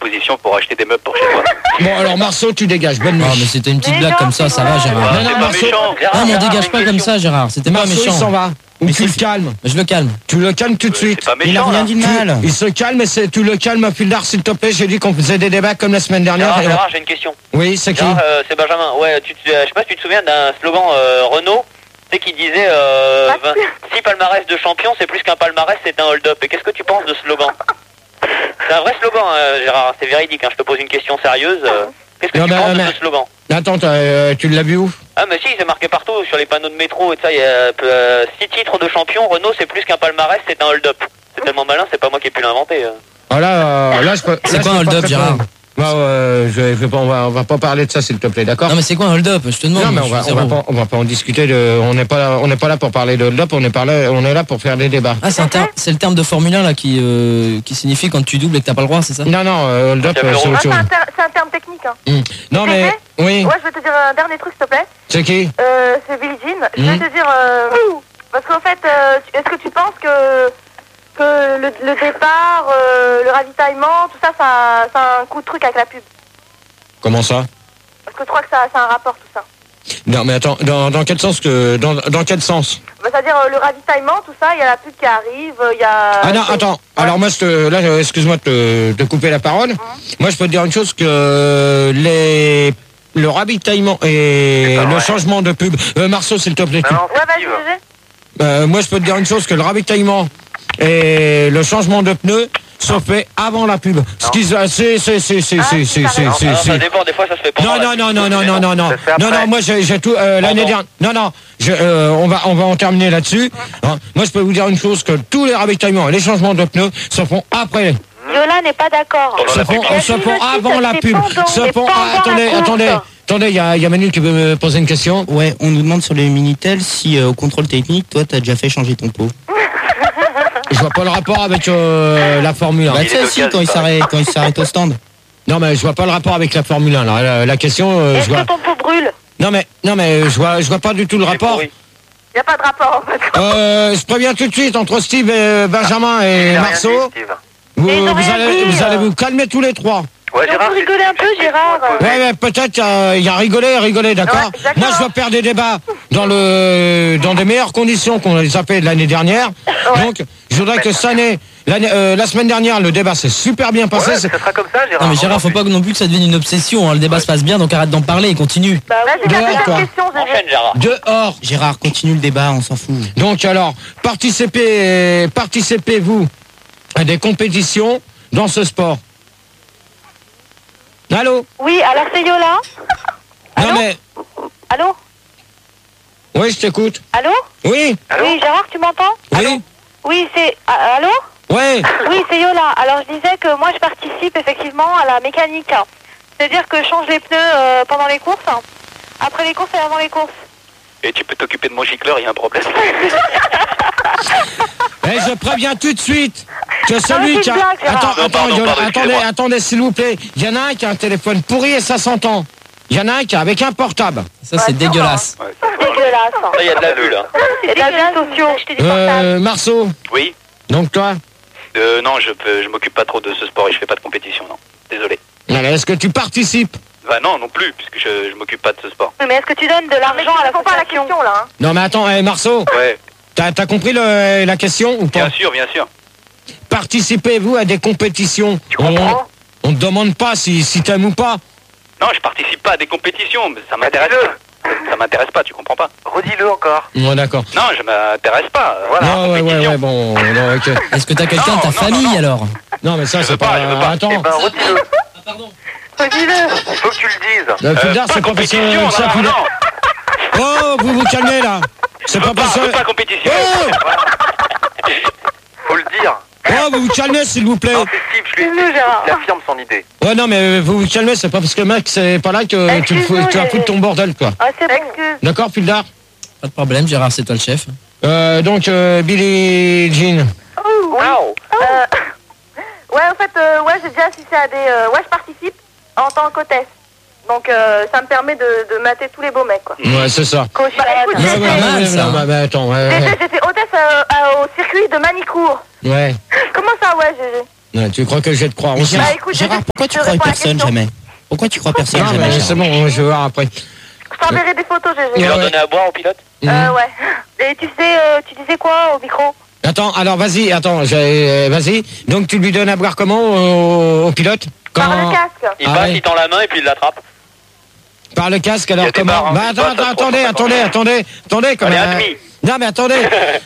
disposition pour acheter des meubles pour chez toi. Bon, alors Marceau, tu dégages. Bonne nuit. Non, mais c'était une petite blague comme ça va, Gérard. Non, Marceau. Non, mais on dégage pas comme ça, Gérard. C'était pas Marceau, il méchant. s'en va. Ou tu le calmes. Je le calme. Tu le calmes tout de suite. C'est pas méchant, Il a rien là. dit de mal. Il se calme, et tu le calmes, Fildar, s'il te plaît. J'ai dit qu'on faisait des débats comme la semaine dernière. Gérard, j'ai une question. Oui, c'est qui? Gérard, c'est Benjamin. Ouais, je sais pas si tu te souviens d'un slogan Renault, tu sais, qui disait 6 palmarès de champion, c'est plus qu'un palmarès, c'est un hold-up. Et qu'est-ce que tu penses de ce slogan? C'est un vrai slogan, Gérard, c'est véridique. Je te pose une question sérieuse. Qu'est-ce que tu penses de ce slogan? Attends, tu l'as vu où? Ah, mais si, c'est marqué partout sur les panneaux de métro et tout ça. Il y a 6 titres de champion. Renault, c'est plus qu'un palmarès, c'est un hold-up. C'est tellement malin, c'est pas moi qui ai pu l'inventer. Ah là, je peux. C'est quoi un hold-up, Gérard? Je vais pas, on va pas parler de ça, s'il te plaît, d'accord? Non, mais c'est quoi un hold-up? Je te demande. Non, mais on va pas en discuter. On n'est pas là pour parler de hold-up. On est là pour faire des débats. Ah, c'est le terme de Formule 1 là qui signifie quand tu doubles et que t'as pas le droit, c'est ça? Non, hold-up, c'est autre chose. C'est un terme technique. Non, mais oui. Ouais, je vais te dire un dernier truc, s'il te plaît. C'est qui? C'est Billie Jean. Je vais te dire... parce qu'en fait, est-ce que tu penses que le départ, le ravitaillement, tout ça, ça a un coup de truc avec la pub? Comment ça? Parce que je crois que ça a un rapport, tout ça. Non, mais attends, dans quel sens dans quel sens? C'est-à-dire le ravitaillement, tout ça, il y a la pub qui arrive, il y a... Ah non, attends. Alors moi, excuse-moi de te couper la parole. Moi, je peux te dire une chose, que le ravitaillement et le changement de pub... Marceau, s'il te plaît. Ouais, vas-y, moi, je peux te dire une chose, que le ravitaillement et le changement de pneus se fait avant la pub. Ce qui Ça dépend, des fois ça se fait pas. Non, moi j'ai tout l'année dernière. On va en terminer là-dessus. Moi je peux vous dire une chose, que tous les ravitaillements et les changements de pneus se font après. Yola n'est pas d'accord. Se font avant la pub. Attendez, il y a Manu qui veut me poser une question. Ouais, on nous demande sur les Minitel si au contrôle technique, toi t'as déjà fait changer ton pot. Je vois pas le rapport avec la Formule 1. Bah tu sais, si, quand il s'arrête au stand. Non, mais je vois pas le rapport avec la Formule 1. Là. La question... Est-ce que ton pot brûle? Non, mais je vois pas du tout le rapport. Il n'y a pas de rapport, en fait. Je préviens tout de suite, entre Steve et Benjamin et Marceau, vous allez vous calmer tous les trois. Ouais, on peut rigoler un peu, Gérard. Ouais, rigoler, d'accord. Ouais, moi, je veux faire des débats dans des meilleures conditions qu'on les a fait l'année dernière. Ouais. Donc, je voudrais que cette année, la semaine dernière, le débat s'est super bien passé. Ouais, ça sera comme ça, Gérard. Non, mais Gérard, faut pas non plus que ça devienne une obsession. Le débat se passe bien, donc arrête d'en parler et continue. Bah, vas-y, dehors, toi. Enchaîne, Gérard. Dehors. Gérard, continue le débat, on s'en fout. Donc, alors, participez-vous à des compétitions dans ce sport? Allô? Oui, alors c'est Yola. Allô? Non, mais... Allô? Oui, je t'écoute. Allô? Oui. Allô? Oui, Gérard, tu m'entends? Oui. Oui, c'est... Allô? Ouais. Oui, c'est Yola. Alors, je disais que moi, je participe effectivement à la mécanique. C'est-à-dire que je change les pneus pendant les courses, après les courses et avant les courses. Et tu peux t'occuper de mon gicleur, il y a un problème. Et je préviens tout de suite que celui qui a... Attendez, s'il vous plaît. Il y en a un qui a un téléphone pourri et ça s'entend. Il y en a un qui a avec un portable. Ça, c'est dégueulasse. Ouais, Dégueulasse. ça, il y a de la vue, là. C'est des biens sociaux. Marceau, Oui. donc toi, Non, je m'occupe pas trop de ce sport et je fais pas de compétition, non. Désolé. est-ce que tu participes? Bah non plus, puisque je m'occupe pas de ce sport. Mais est-ce que tu donnes de l'argent à la compétition là? Non mais attends, Marceau, Ouais, t'as compris la question ou pas? bien sûr. Participez-vous à des compétitions? Tu comprends? On ne demande pas si t'aimes ou pas. Non, je participe pas à des compétitions, mais ça m'intéresse pas. Ça m'intéresse pas, tu comprends pas? Redis-le encore. Ouais, d'accord. Non, je m'intéresse pas. Voilà. Non, ouais, bon, non, ok. Est-ce que t'as quelqu'un de ta famille alors? Non, mais ça, Je c'est veux pas, je veux pas. Attends. Eh ben, redis-le. Pardon. Dis-le. Il faut que tu le dises. Fildar, c'est pas compétition, ça. non. Oh, vous vous calmez là. C'est pas possible. Pas compétition. Oh, Faut le dire. oh, vous vous calmez, s'il vous plaît. Non, c'est Steve, je lui il affirme son idée. Ouais, non, mais vous vous calmez, c'est pas parce que le mec, c'est pas là que tu vas foutre ton bordel, quoi. Ah, c'est bon. Excuse. D'accord, Fildar? Pas de problème, Gérard, c'est toi le chef. Donc, Billie Jean. Wow. Ouais, en fait, j'ai déjà assisté à des... je participe en tant qu'hôtesse. Donc, ça me permet de mater tous les beaux mecs, quoi. Ouais, c'est ça. Bah, écoute, c'est pas mal, ça. Attends, j'étais hôtesse au circuit de Manicourt. Ouais. Comment ça, ouais, GG? Ouais, tu crois que je vais te croire Mais aussi? Gérard, Bah, écoute, Gérard, je- pourquoi tu je crois réponds à la personne question. jamais? Pourquoi tu crois personne Non, jamais, mais Gérard c'est bon, je vais voir après. Je t'enverrai des photos, Tu GG. leur Ouais. donnais à boire au pilote? Mhm. Ouais. Et tu disais quoi au micro? Attends, alors vas-y, vas-y. Donc tu lui donnes à boire comment au pilote? Par le casque. Il Ah passe, ouais. il tend la main et puis il l'attrape. Par le casque, alors Il y a des comment? barres, hein, Bah c'est pas ça, attendez, quand Allez, même. un demi. Non mais attendez.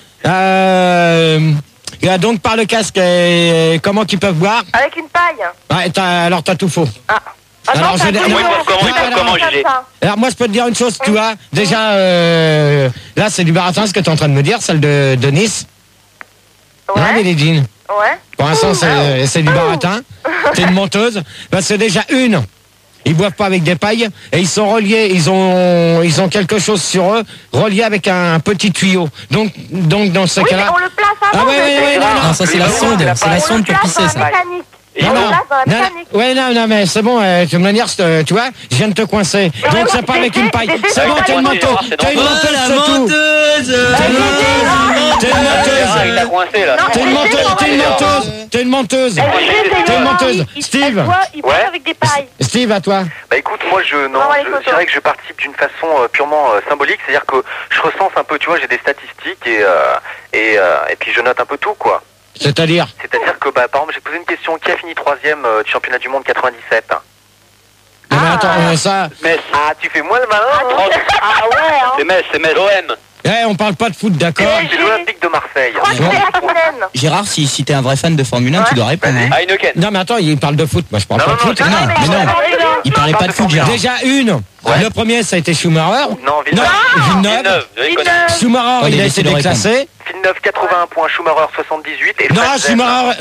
Donc par le casque, comment qu'ils peuvent boire? Avec une paille. Ouais, alors t'as tout faux. Ah. Attends, Alors, t'as je- dit- non, Ils boivent comment, ils non, boivent non, comment, comme GG? ça. Alors moi je peux te dire une chose, tu vois. Déjà, là c'est du baratin ce que tu es en train de me dire, celle de Nice. Hein, Ouais. Billie Jean. Ouais. Pour l'instant c'est du baratin. C'est une menteuse. Bah, c'est déjà une. Ils boivent pas avec des pailles et ils sont reliés, ils ont quelque chose sur eux, relié avec un petit tuyau. Donc dans ce Oui, mais cas-là. on le place Ah avant. ouais, GG. ouais, Non, ça c'est la sonde, c'est la sonde pour pisser ça. Mécanique. Et On non, le place dans la non, mécanique. ouais, non, mais c'est bon, de toute manière, tu vois, je viens de te coincer. Mais Donc ouais, c'est pas avec c'est- une paille. c'est- C'est bon, c'est- t'es une c'est- menteuse. c'est- T'es une Oh, menteuse, la c'est tout. menteuse! T'es une Ah, il l'a menteuse. coincé là. Non, T'es une menteuse, t'es une menteuse. T'es une menteuse. T'es une menteuse. Steve. Il boit Ouais. avec des pailles. Steve, à toi. Bah écoute, moi je les photos. dirais que je participe d'une façon purement symbolique, c'est-à-dire que je recense un peu, tu vois, j'ai des statistiques et puis je note un peu tout quoi. C'est-à-dire. C'est-à-dire que bah par exemple j'ai posé une question, qui a fini 3e du championnat du monde 97? Non, mais attends, ça. Metz. Ah tu fais moins le malin hein. Ah ouais, hein. C'est Metz. L'OM. On parle pas de foot, d'accord? C'est l'Olympique de Marseille. Je crois que c'est Hakkinen. Gérard, si t'es un vrai fan de Formule 1, tu dois répondre. hein. Heineken. Non, mais attends, il parle de foot. Moi, je parle Non, pas de non, foot. non, Non, mais non. Il parlait pas de foot, Gérard. Déjà une. Le premier, ça a été Schumacher. Non, Non, Villeneuve. Villeneuve. Villeneuve. Schumacher, Allez, il a été laissez-le déclassé. Villeneuve 81 points, Schumacher 78 et Non, Frentzen-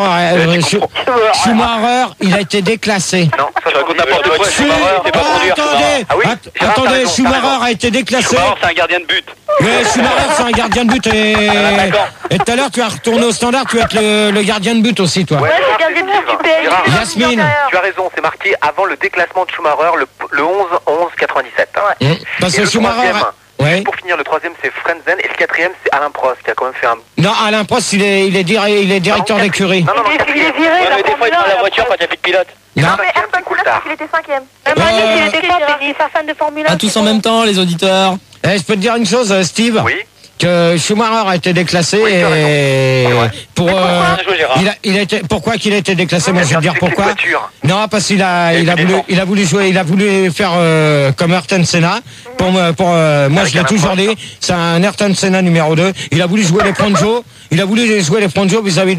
Schumacher, il a été déclassé. Non, Tu racontes n'importe quoi. Si, Schumacher, c'est pas conduire. attendez, Ah oui, Gérard, t'as attendez, raison, t'as Schumacher raison. a été déclassé. Schumacher, c'est un gardien de but. Mais Schumacher, c'est un gardien de but d'accord. et tout à l'heure, tu as retourné au standard, tu vas être le gardien de but aussi, toi. Ouais, Ouais, Gérard, c'est gardien de but c'est du PSG. Gérard, Yasmine. tu as raison, c'est marqué avant le déclassement de Schumacher, le 11-11-97. Parce Et que le Schumacher. troisième, Ouais. pour finir, le troisième c'est Frentzen et le quatrième c'est Alain Prost qui a quand même fait un... Non, Alain Prost, il est directeur d'écurie. Non, non, non, Il est quatrième. viré Ouais, de mais des fois, il prend la voiture quand il n'y a plus de pilote. Non. Non, mais Ayrton c'est Senna, Coulthard. il était 5ème. Manu, il était top, il est pas fan de Formule 1. À tous en même temps, les auditeurs. Je peux te dire une chose, Steve. Oui. Que Schumacher a été déclassé Oui, tu as raison. et Ouais. pour Bien joué, Gérard. il a été pourquoi qu'il a été déclassé, moi je vais te dire C'est les pourquoi. voitures. Non, parce qu'il a voulu jouer, il a voulu faire comme Ayrton Senna. Moi Avec je l'ai Alain toujours Prost. dit, c'est un Ayrton Senna numéro 2. Il a voulu jouer les Fangio, vis-à-vis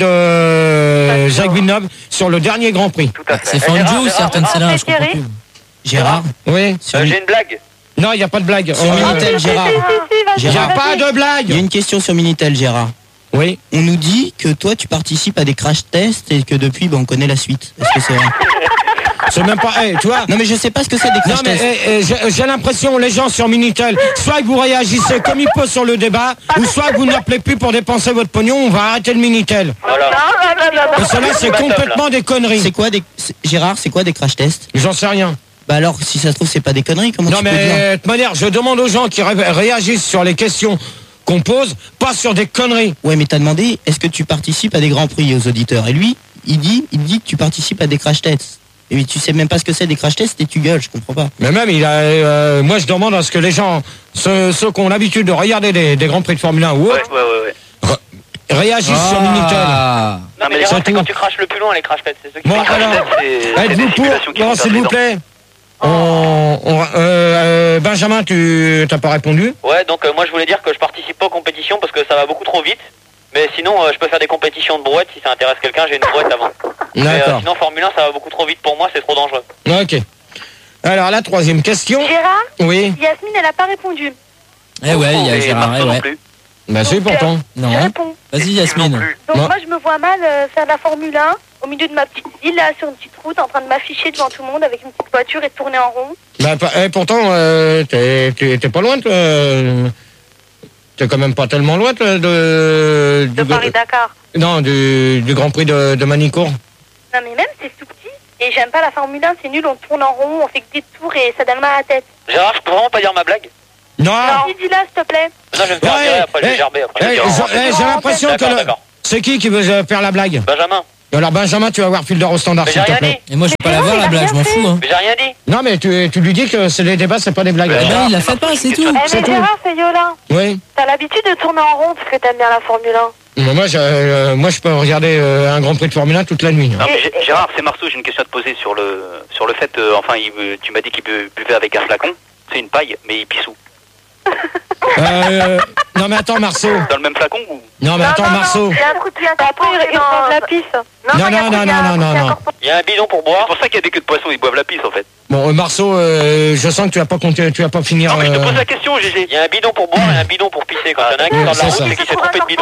de Jacques Villeneuve sur le dernier Grand Prix. Tout à fait. C'est Fangio ou certaines Senna, je comprends Thierry. plus. Gérard, Oui. J'ai une blague. Non, il n'y a pas de blague. Sur Minitel, Gérard. Il n'y a Gérard. pas de Il y a blague. une question sur Minitel, Gérard. Oui. On nous dit que toi, tu participes à des crash tests et que depuis, on connaît la suite. Est-ce que c'est vrai? C'est même pas. Tu vois. Non, mais je sais pas ce que c'est des Non crash mais tests. j'ai l'impression, les gens sur Minitel, soit que vous réagissez comme il faut sur le débat, ou soit que vous n'appelez plus pour dépenser votre pognon, on va arrêter le Minitel. Voilà. Parce que là, c'est complètement des conneries. C'est quoi Gérard, c'est quoi des crash tests? J'en sais rien. Bah alors, si ça se trouve, c'est pas des conneries, comment Non tu peux dire? mais, de toute manière, je demande aux gens qui réagissent sur les questions qu'on pose, pas sur des conneries. Ouais, mais t'as demandé, est-ce que tu participes à des grands prix aux auditeurs? Et lui, il dit que tu participes à des crash tests. Et tu sais même pas ce que c'est des crash tests et tu gueules, je comprends pas. Mais même, moi je demande à ce que les gens, ceux qui ont l'habitude de regarder des grands prix de Formule 1 ou autre, Ouais. réagissent sur Minitel. Non, mais Gérard, c'est quand tu craches le plus loin, les crash tests. C'est ceux qui Bon, font crash alors, tests, c'est êtes-vous des pour? simulations qui Non, sont s'il vous perdues. plaît. Benjamin, tu t'as pas répondu? Ouais, donc moi je voulais dire que je participe pas aux compétitions parce que ça va beaucoup trop vite. Mais sinon, je peux faire des compétitions de brouette si ça intéresse quelqu'un, j'ai une brouette avant. Mais D'accord. sinon, Formule 1, ça va beaucoup trop vite pour moi, c'est trop dangereux. Ok. Alors, la troisième question. Gérard, Oui. Yasmine, elle a pas répondu. Eh ouais, il y a Et Gérard, Marceau eh non ouais. plus. Bah, si, Donc, pourtant. Je Non. réponds. Vas-y, Steve non Yasmine. plus. Donc Moi- moi, je me vois mal faire de la Formule 1 au milieu de ma petite ville, là, sur une petite route, en train de m'afficher devant tout le monde avec une petite voiture et de tourner en rond. Bah, pourtant, t'es pas loin, toi. T'es quand même pas tellement loin, toi, De Paris-Dakar. Non, du Grand Prix de Manicourt. Non, mais même, c'est tout petit. Et j'aime pas la Formule 1, c'est nul, on tourne en rond, on fait que des tours et ça donne mal à la tête. Gérard, je peux vraiment pas dire ma blague? Non. Non, dis-la, s'il te plaît. Non, je vais me faire virer après, je vais gerber après. je vais dire, j'ai l'impression que D'accord, d'accord. c'est qui veut faire la blague? Benjamin. Alors Benjamin, tu vas voir Fielder au standard, Mais s'il j'ai te rien plaît. dit. Et moi, je peux pas la voir, la blague, je m'en fous. Hein. Mais j'ai rien dit. Non, mais tu lui dis que c'est les débats, c'est pas des blagues. Ouais. Eh ben, il la fait pas, c'est tout. Eh, C'est mais tout. Gérard, c'est Yola. Oui. T'as l'habitude de tourner en rond parce que t'aimes bien la Formule 1. Moi, je peux regarder un Grand Prix de Formule 1 toute la nuit. Non, mais Gérard, c'est Marceau, j'ai une question à te poser sur le fait, tu m'as dit qu'il buvait avec un flacon, c'est une paille, mais il pisse où? Non, mais attends, Marceau. Dans le même flacon ou? Non, mais attends, Marceau. Il y a un truc qui est incorporé dans la pisse. Non. Il y a un bidon pour boire. C'est pour ça qu'il y a des queues de poisson, ils boivent la pisse en fait. Bon, Marceau, je sens que tu vas pas compter, tu vas pas finir. Non, mais je te pose la question, GG. Il y a un bidon pour boire et un bidon pour pisser. Quand il y en a un qui sort de la c'est route, ça. c'est qui s'est trompé de bidon.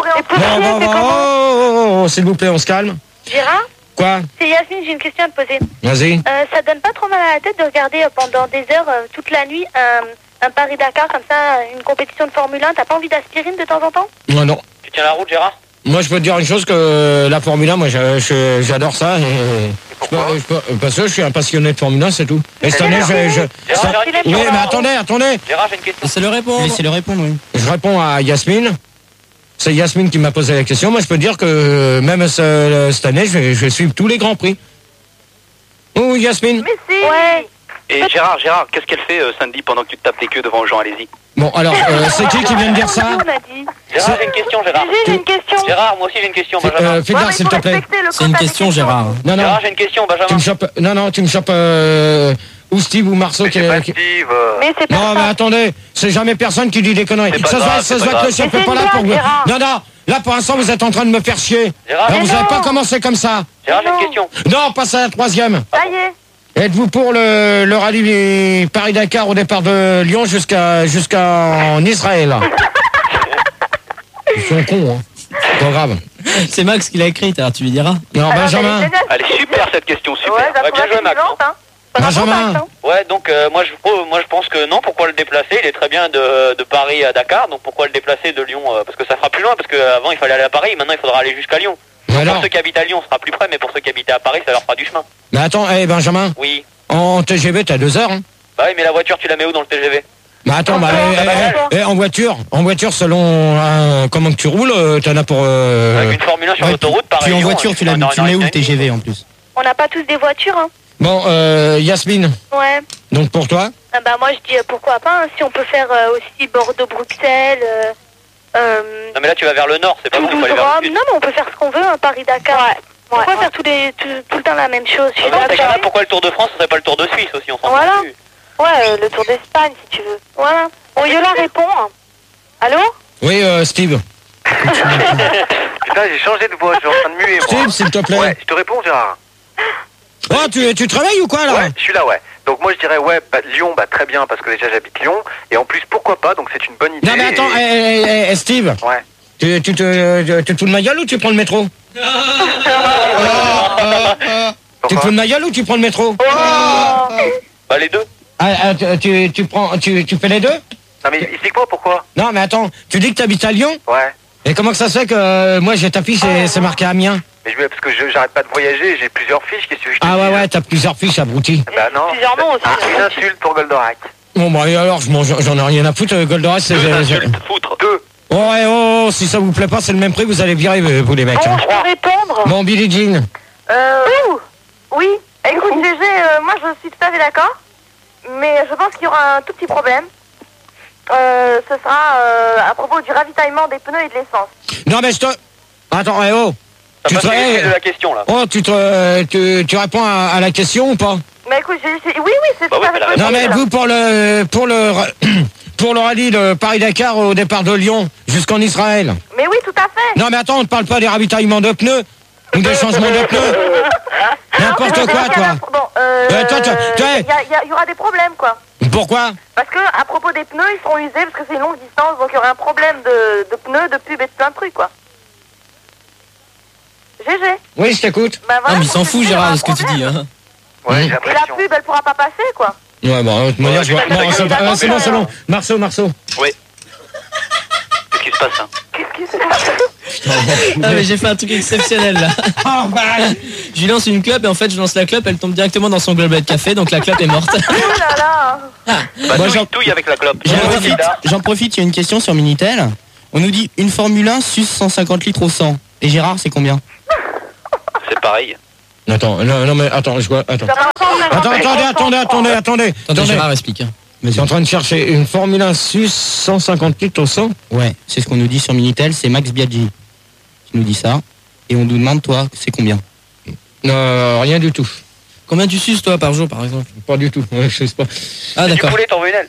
S'il vous plaît, on se calme. Gérard, Quoi? c'est Yasmine, j'ai une question à te poser. Vas-y. Ça donne pas trop mal à la tête de regarder pendant des heures, toute la nuit, un Paris-Dakar comme ça, une compétition de Formule 1? T'as pas envie d'aspirine de temps en temps? Non. Tu tiens la route, Gérard? Moi, je peux te dire une chose, que la Formule 1, moi, j'adore ça. Parce que je suis un passionné de Formule 1, c'est tout. Et cette année, Oui, mais attendez. Gérard, j'ai une question. Laissez-le répondre. Laissez-le répondre, oui. Je réponds à Yasmine. C'est Yasmine qui m'a posé la question. Moi, je peux dire que même cette année, je vais suivre tous les Grands Prix. Oh, Yasmine. Mais si. Ouais. Et Gérard, qu'est-ce qu'elle fait samedi pendant que tu te tapes les queues devant Jean Allez-y? Bon, alors, c'est qui vient de dire ça? On a dit. Gérard, j'ai une question, Gérard. J'ai une question. Gérard, moi aussi j'ai une question, Benjamin. Fielder, s'il te plaît. C'est une question, Gérard. Non, Gérard, j'ai une question, Benjamin. tu me chopes. Non, tu me chopes. Ou Steve ou Marceau Mais qui c'est pas qui- Steve. Mais c'est pas Non, mais ça. attendez, c'est jamais personne qui dit des conneries. C'est pas Ça se grave, voit c'est pas que le grave. chef Mais est pas c'est là une pour vous. blague, Gérard. Non, là pour l'instant vous êtes en train de me faire chier. Gérard, Non, vous Mais n'avez non. pas commencé comme ça. Gérard, j'ai Non. une question. Non, passe à la troisième. Ça y est. Êtes-vous pour le rallye Paris-Dakar au départ de Lyon jusqu'en Israël? Ils sont cons, hein. Pas grave. C'est Max qui l'a écrite, alors tu lui diras. Non, Alors, Benjamin. elle est géniale. Elle est super cette question, super. Ouais, Ouais, bien joué, Max. Benjamin. Ouais, donc moi je pense que non, pourquoi le déplacer? Il est très bien de Paris à Dakar, donc pourquoi le déplacer de Lyon? Parce que ça sera plus loin, parce qu'avant il fallait aller à Paris, maintenant il faudra aller jusqu'à Lyon. Mais alors Pour ceux qui habitent à Lyon, ce sera plus près, mais pour ceux qui habitent à Paris, ça leur fera du chemin. Mais attends, Benjamin, Oui. en TGV t'as 2 heures, hein? Bah oui, mais la voiture, tu la mets où dans le TGV? Mais attends, en voiture, selon comment que tu roules, t'en as pour... Avec une Formule 1 sur Ouais, l'autoroute, pareil. Puis en Lyon, voiture, tu la dans tu mets où le une TGV en plus? On n'a pas tous des voitures, hein. Bon, Yasmine, Ouais. donc pour toi? Ah bah moi je dis pourquoi pas, hein, si on peut faire aussi Bordeaux-Bruxelles, Non mais là tu vas vers le nord, c'est pas bon, il faut aller vers Toulouse-Rome. le sud. Non mais on peut faire ce qu'on veut, hein, Paris-Dakar. Pourquoi faire tout le temps la même chose? Je suis Dans ces cas-là, d'accord. pourquoi le Tour de France, ce serait pas le Tour de Suisse aussi, on s'en Voilà. fout plus. Ouais, le Tour d'Espagne si tu veux. Voilà. Bon, Yola répond. Allô? Oui, Steve. Putain, j'ai changé de voix, je suis en train de muer, moi. Steve, s'il te plaît. Ouais, je te réponds, Gérard. Oh, tu travailles ou quoi, là? Ouais, je suis là, ouais. Donc moi je dirais, ouais, Lyon, très bien, parce que déjà j'habite Lyon. Et en plus, pourquoi pas, donc c'est une bonne idée. Non, mais attends, Steve, Ouais. tu te fous de ma gueule ou tu prends le métro? Tu te Pourquoi fous de ma gueule ou tu prends le métro? Bah les deux. Tu fais les deux? Non mais explique-moi pourquoi. Non, mais attends, tu dis que tu habites à Lyon? Ouais. Et comment que ça se fait que moi j'ai ta fiche et c'est marqué Amiens? Mais parce que j'arrête pas de voyager, j'ai plusieurs fiches, qu'est-ce que je te Ah dis, ouais, t'as plusieurs fiches, abruti. Bah non. Plusieurs noms aussi. Une insulte pour Goldorak. Bon, bah, et alors, j'en ai rien à foutre, Goldorak, c'est... Deux insultes, foutre. Deux. Oh, si ça vous plaît pas, c'est le même prix, vous allez virer, vous les mecs. Hein. Je peux répondre? Bon, Billie Jean. Oui. Écoute, GG, moi je suis tout à fait d'accord. Mais je pense qu'il y aura un tout petit problème. Ce sera à propos du ravitaillement des pneus et de l'essence. Non, mais je te... Attends, T'as pas suivi le fil de la question là. Oh, tu réponds à la question ou pas? Mais écoute, oui, c'est Bah tout oui, à fait mais la possible. Non, mais vous, pour le rallye de Paris-Dakar au départ de Lyon jusqu'en Israël. Mais oui, tout à fait. Non, mais attends, on ne parle pas des ravitaillements de pneus ou des changements de pneus. N'importe Non, quoi, mais toi. Bon, toi, il y aura des problèmes, quoi. Pourquoi? Parce que, à propos des pneus, ils seront usés parce que c'est une longue distance, donc il y aura un problème de pneus, de pubs et de plein de trucs, quoi. GG. Oui, je t'écoute. Bah, voilà, Non, mais il s'en pour te fout, dire, Gérard, un de ce que tu dis. problème. Hein. Ouais, j'ai Et la l'impression. pub, elle pourra pas passer, quoi. Ouais, bon, de toute manière, je vois... mais Non, c'est bon. Marceau. Oui. Qu'est-ce qui se passe hein? Qu'est-ce qui se passe? Ah, mais j'ai fait un truc exceptionnel là. Je lui lance une clope et en fait je lance la clope, elle tombe directement dans son gobelet de café, donc la clope est morte. Oh là là. Bah Moi, touille avec la clope. J'en profite, il y a une question sur Minitel. On nous dit une Formule 1 suce 150 litres au 100. Et Gérard, c'est combien? C'est pareil. Attends, non mais attends, je vois. Attends, attendez. Gérard explique. Je suis en train de chercher une Formule 1 Sus 150 litres au 100. Ouais, c'est ce qu'on nous dit sur Minitel, c'est Max Biaggi qui nous dit ça. Et on nous demande, toi, c'est combien? Rien du tout. Combien tu suces, toi, par jour, par exemple? Pas du tout, ouais, je sais pas. Ah, d'accord. Du poulet, t'en veux une aile?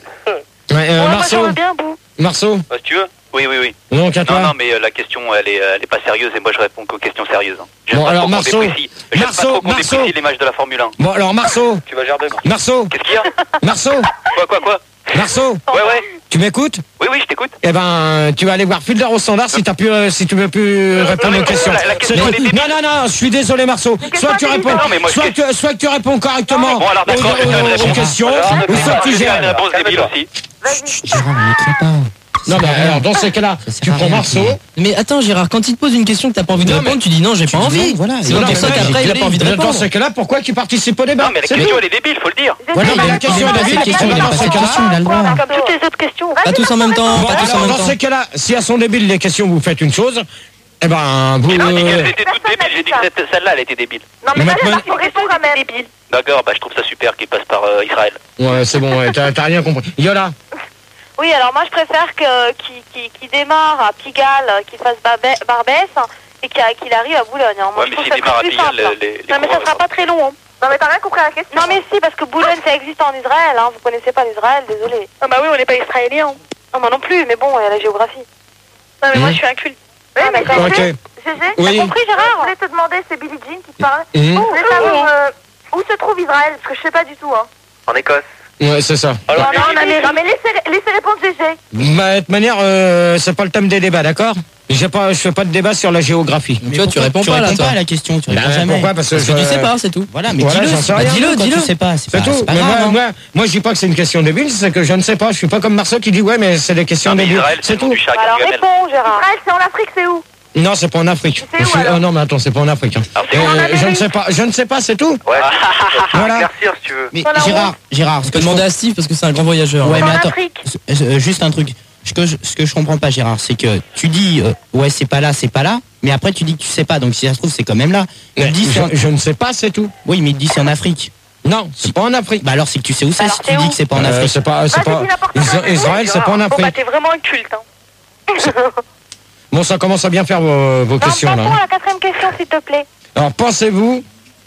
Marceau, bien, Bou. Marceau, Si tu veux. Oui. donc à toi. Non, mais la question, elle est pas sérieuse et moi je réponds qu'aux questions sérieuses. J'aime Bon, pas alors, trop qu'on Marceau, déprécie. J'aime pas trop qu'on Marceau. déprécie l'image de la Formule 1. Bon alors Marceau, Tu vas gerber, Marceau, Qu'est-ce qu'il y a? Marceau, Quoi? Marceau, Ouais. tu m'écoutes? Oui, je t'écoute. Eh ben, tu vas aller voir Fielder au standard si tu veux plus répondre aux questions. la question, C'est elle est tout. Non, je suis désolé Marceau. Soit tu réponds, Non, mais moi, soit que tu réponds correctement Bon, alors d'accord, je vais faire une aux réponse. questions, Alors, ou soit tu je vais faire une gères. réponse débile aussi. Vas-y. Gérard, ne m'écris pas. Non mais alors dans ces cas-là, Ça sert tu à prends rien, Marceau. Mais attends, Gérard, quand il te pose une question que t'as pas envie de Non, répondre, mais tu dis non, j'ai pas envie. Voilà. C'est Non, pour mais ça moi, qu'après, il a pas envie de Dans répondre. ces cas-là, pourquoi tu participes au débat? Non, mais la C'est question, tout. elle est débile, faut le dire. Voilà, mais la question est débile. question, il a pas cette question, il a le droit. Comme toutes les autres questions. Pas tous en même temps, Bon, pas tous en alors, même dans temps. ces cas-là, si elles sont débiles les questions, vous faites une chose. Eh ben, vous. J'ai pas dit qu'elles étaient toutes débiles, j'ai dit que celle-là, elle était débile. Non, mais Mais vas-y, maintenant- on répond quand même. Débile. D'accord, je trouve ça super qu'il passe par Israël. Ouais, c'est bon, ouais, t'as rien compris. Yola. Oui, alors moi je préfère qu'il démarre à Pigalle, qu'il fasse Barbès et qu'il arrive à Boulogne. Hein. Moi Ouais, je mais trouve s'il que ça démarre sera à plus Pigalle, simple. les Non, mais ça sera pas très long. Hein. Non, mais t'as rien compris à la question. Non, mais si, parce que Boulogne ça existe en Israël. Hein. Vous connaissez pas l'Israël, désolé. Ah, bah oui, on n'est pas israélien. Non, moi non plus, mais bon, il y a la géographie. Non, mais moi je suis inculte. Oui, mais Ok. Gégé, Oui. t'as compris Gérard? Je voulais te demander, c'est Billie Jean qui te parle. Mhm. Je voulais savoir où se trouve Israël, parce que je sais pas du tout. Hein. En Écosse. Ouais, c'est ça. Alors, Non, mais laissez répondre Gégé. Bah, de toute manière, c'est pas le thème des débats, d'accord? Je fais pas de débat sur la géographie. Mais toi, tu réponds pas là, toi. à la question, tu Bah, réponds jamais. pourquoi? Parce que tu sais pas, c'est tout. Voilà, mais Voilà, dis-le. j'en sais rien. Dis-le, Quand dis-le. tu sais pas, C'est tout. pas Mais grave. moi, je dis pas que c'est une question débile, c'est que je ne sais pas. Je suis pas comme Marceau qui dit ouais, mais c'est des questions non, mais débiles. Israël, C'est le nom tout. du chat Alors Gargamel. réponds Gérard. Israël, c'est en Afrique, c'est où? Non, c'est pas en Afrique. C'est où, alors non, mais attends, c'est pas en Afrique. Hein. Alors, c'est en Amérique. Je ne sais pas, c'est tout. Ouais. Voilà. Éclaircir si tu veux. Mais Voilà, Gérard, Tu peux demander à Steve parce que c'est un grand voyageur. Ouais, C'est mais en attends. Afrique. Juste un truc. Ce que je comprends pas, Gérard, c'est que tu dis ouais, c'est pas là, mais après tu dis que tu sais pas. Donc si ça se trouve, c'est quand même là. Il Mais dit c'est en- je ne sais pas, c'est tout. Oui, mais il dit c'est en Afrique. Non, c'est pas en Afrique. Bah alors c'est que tu sais où c'est Alors, si c'est tu dis où que c'est pas en Afrique. C'est pas. Vas-y, dis n'importe quoi. Israël, c'est pas en Bon, bah Afrique. t'es vraiment un culte. Hein. Bon, ça commence à bien faire vos Non, questions là. passons hein. à la quatrième question, s'il te plaît. Alors, pensez-vous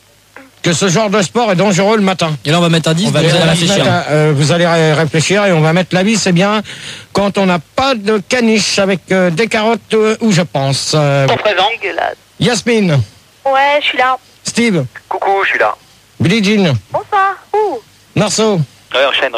que ce genre de sport est dangereux le matin? Et là, on va mettre un 10. On va vous allez mettre un réfléchir. Vous allez réfléchir et on va mettre la vie, c'est bien quand on n'a pas de caniche avec des carottes où je pense. Ton présent. Dégueulasse. Yasmine, Ouais, je suis là. Steve, Coucou, je suis là. Billie Jean, Bonsoir. Ouh. Marceau, Ouais, enchaîne.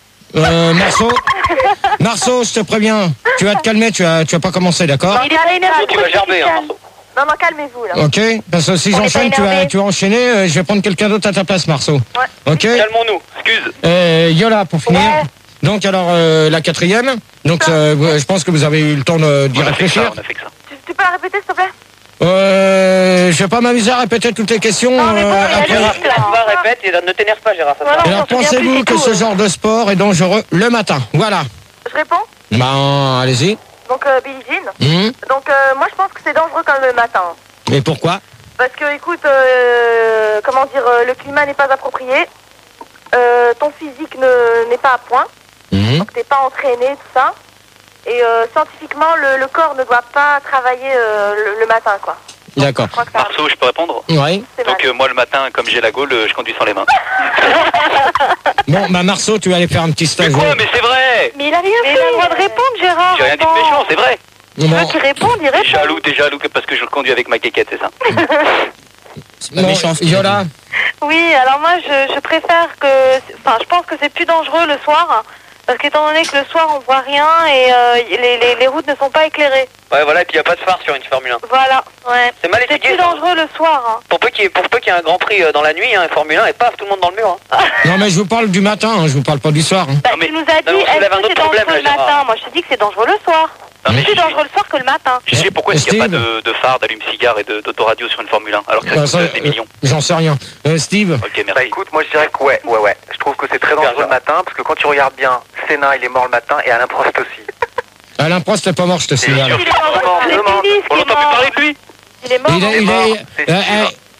Marceau, je te préviens, tu vas te calmer, tu vas pas commencer, d'accord? Il est pas énervé. Tu vas gerber, hein, Marceau. Non, calmez-vous là. Ok, parce que si On est j'enchaîne, pas tu énervé. vas enchaîner, je vais prendre quelqu'un d'autre à ta place, Marceau. Ouais. Ok. Calmons-nous, excuse. Yola, pour finir. Ouais. Donc alors la quatrième. Donc je pense que vous avez eu le temps d'y On a fait que réfléchir. ça, on a fait que ça. Tu peux la répéter, s'il te plaît? Je vais pas m'amuser à répéter toutes les questions. Non, mais bon, après. Gérard, répète et ne t'énerve pas, Gérard. Voilà. Alors on s'en souvient pensez-vous plus, que c'est ce tout, genre de sport est dangereux le matin? Voilà. Je réponds. Ben allez-y. Donc, Billie Jean. Donc, moi, je pense que c'est dangereux comme le matin. Et pourquoi? Parce que, écoute, comment dire, le climat n'est pas approprié. Ton physique n'est pas à point. Donc, t'es pas entraîné, tout ça. Et scientifiquement, le corps ne doit pas travailler le matin, quoi. D'accord. Je crois que ça Marceau, je peux répondre? Oui. c'est Donc mal. moi le matin, comme j'ai la gaule, je conduis sans les mains. Bon, bah Marceau, tu vas aller faire un petit Mais stage. quoi? Mais c'est vrai! Mais il a rien fait. Il a le droit de répondre, Gérard. J'ai rien dit de méchant, c'est vrai! Tu veux qu'il réponde, il répond. T'es jaloux parce que je conduis avec ma quéquette, c'est ça? C'est pas méchant. ce qu'il Yola. dit. Oui, alors moi, je préfère que... Enfin, je pense que c'est plus dangereux le soir. Parce qu'étant donné que le soir, on voit rien et les routes ne sont pas éclairées. Ouais, voilà, et puis y a pas de phare sur une Formule 1. Voilà, ouais. C'est mal C'est expliqué, plus ça. dangereux le soir. Hein. Pour peu qu'il y ait un Grand Prix dans la nuit, Formule 1, et paf, tout le monde dans le mur. Hein. Non mais je vous parle du matin, hein, je vous parle pas du soir. Hein. Bah, Non, mais- tu nous as dit, non, on soulève est-ce un que autre c'est dangereux problème, le là, Gérard. matin? Moi, je te dis que c'est dangereux le soir. Non, mais C'est plus dangereux le soir que le matin. Je sais pourquoi est-ce qu'il n'y a pas Steve. de phare, d'allume-cigare et d'autoradio sur une Formule 1, alors que ça Bah, coûte ça, des millions. J'en sais rien. Steve. Ok, Bah merci. écoute, moi je dirais que ouais. Je trouve que c'est très dangereux le matin, parce que quand tu regardes bien, Senna il est mort le matin et Alain Prost aussi. Alain Prost n'est pas mort, je te signale. Il est mort. Non, C'est non, Phyllis qui On est n'entend plus mort. parler de lui. Il est mort. Il est, mort, c'est sûr.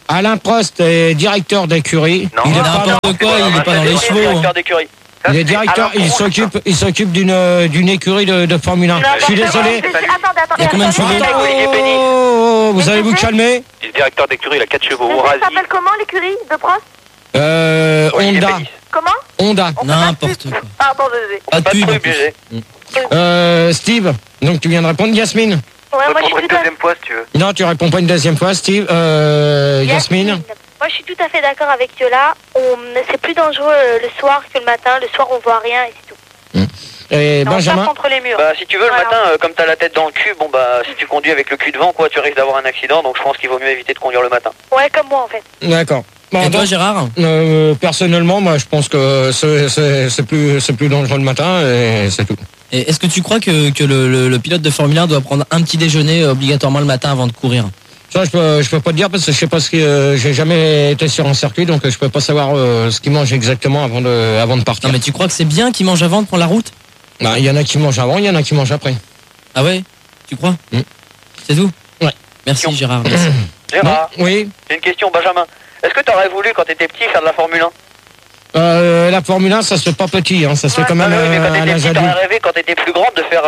Alain Prost est directeur d'écurie. Non. Il est pas dans- n'importe quoi, il est pas dans les chevaux. Directeur d'écurie. Ça, Il est c'est directeur, Alain Prost. il s'occupe d'une écurie de Formule 1. Je suis désolé. Attendez. Il y a combien de chevaux Olivier Pénis. Oh, vous allez vous calmer. Il est directeur d'écurie, il a 4 chevaux. Ça Razi. s'appelle comment l'écurie de Prost? Olivier Honda. Pénis. Comment? Honda. On fait pas de N'importe pub. quoi. Pardon, désolé. Pas de Pas de pub. en truc, plus. BG. Steve, donc tu viens de répondre. Yasmine. Ouais, moi je Répondre suis une tout à deuxième fois si tu veux. Non, tu réponds pas une deuxième fois, Steve. Yasmine. Moi, je suis tout à fait d'accord avec Yola. C'est plus dangereux le soir que le matin. Le soir, on voit rien et c'est tout. Et Et on Benjamin. tape contre les murs. Bah, si tu veux, le Voilà. matin, comme t'as la tête dans le cul, bon, bah, si tu conduis avec le cul devant, quoi, tu risques d'avoir un accident, donc je pense qu'il vaut mieux éviter de conduire le matin. Ouais, comme moi, en fait. D'accord. Bon, Et toi, donc, Gérard? personnellement, moi, je pense que c'est plus dangereux le matin et c'est tout. Et est-ce que tu crois que le pilote de Formule 1 doit prendre un petit déjeuner obligatoirement le matin avant de courir? Ça, je peux pas te dire parce que je sais pas ce que j'ai jamais été sur un circuit, donc je peux pas savoir ce qu'ils mangent exactement avant de partir. Non, mais tu crois que c'est bien qu'il mange avant de prendre la route? Bah, il y en a qui mangent avant, il y en a qui mangent après. Ah ouais? Tu crois? C'est tout? Ouais. Merci, Gérard. Merci. Gérard, Non, oui. j'ai une question, Benjamin. Est-ce que t'aurais voulu, quand t'étais petit, faire de la Formule 1? La Formule 1, ça se fait pas petit, hein, ça se fait quand même Ah, oui, mais quand à t'étais l'âge petit, t'aurais adulte. rêvé, quand t'étais plus grande, de faire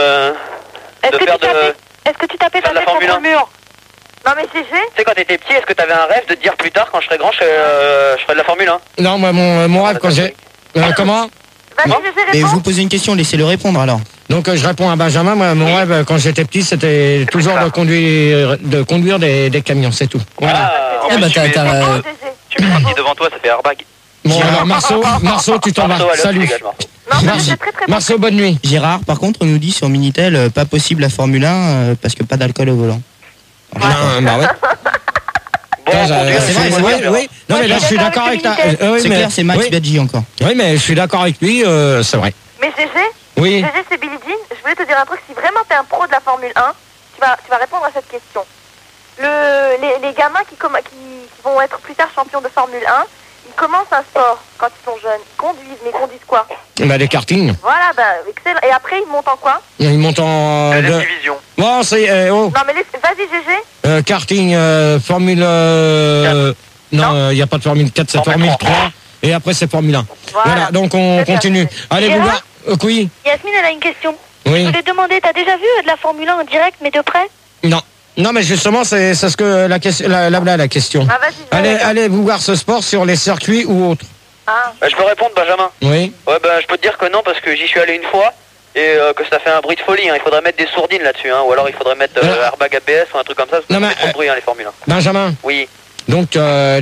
Est-ce que tu tapais faire de la ta tête Formule contre le mur? Non mais GG, Tu sais, quand t'étais petit, est-ce que t'avais un rêve de te dire plus tard, quand je serai grand, je ferai de la Formule 1? Non, moi, mon rêve quand j'ai... comment vas-y Non. GG, Mais je réponds. vous pose une question, laissez-le répondre alors. Donc je réponds à Benjamin, moi, mon rêve quand j'étais petit, c'était toujours de conduire des camions, c'est tout. Voilà. Ah, Eh bah, tu mets- Réponds, GG. Tu mets un petit devant toi, ça fait airbag. Bon, alors Marceau, tu t'en Marceau, vas. allez, Salut. dégage, Marceau. Non mais Merci. c'est très très bon. Marceau, bonne nuit. Gérard, par contre, on nous dit sur Minitel, pas possible la Formule 1 parce que pas d'alcool au volant. Non, bah ouais. Bon, Ça, on conduit, c'est on vrai, conduit, c'est on oui, conduit. oui. Non, mais là, je suis d'accord avec ta... oui, C'est mais- clair, c'est Max oui. Biaggi encore. Oui, mais je suis d'accord avec lui, c'est vrai. Mais GG, Oui. GG c'est Billie Jean. Je voulais te dire un truc, si vraiment t'es un pro de la Formule 1, tu vas répondre à cette question. Les gamins qui vont être plus tard champions de Formule 1, ils commencent un sport quand ils sont jeunes. Ils conduisent, mais ils conduisent quoi? Bah, des kartings. Voilà, bah excellent. Et après ils montent en quoi? Ils montent en... Deuxième division. Bon, c'est... Non mais vas-y GG. Karting, Formule... non, il n'y a pas de Formule 4, c'est Formule Formule 3. Et après, c'est Formule 1. Voilà, donc on Très bien, continue. c'est- Allez, Gérard vous voir. Oui, Yasmine, elle a une question. oui. Je voulais demander, t'as déjà vu de la Formule 1 en direct, mais de près? Non. Non, mais justement, c'est ce que la question... la question. Ah vas-y. Allez vous voir ce sport sur les circuits ou autres. Ah. Bah, je peux répondre, Benjamin? Oui. Ouais, bah, je peux te dire que non, parce que j'y suis allé une fois, et que ça fait un bruit de folie, hein. Il faudrait mettre des sourdines là-dessus, hein. Ou alors il faudrait mettre airbag ABS ou un truc comme ça, parce que Non, ça mais, fait trop de bruit, hein, les Formule 1. Benjamin, Oui. donc t'as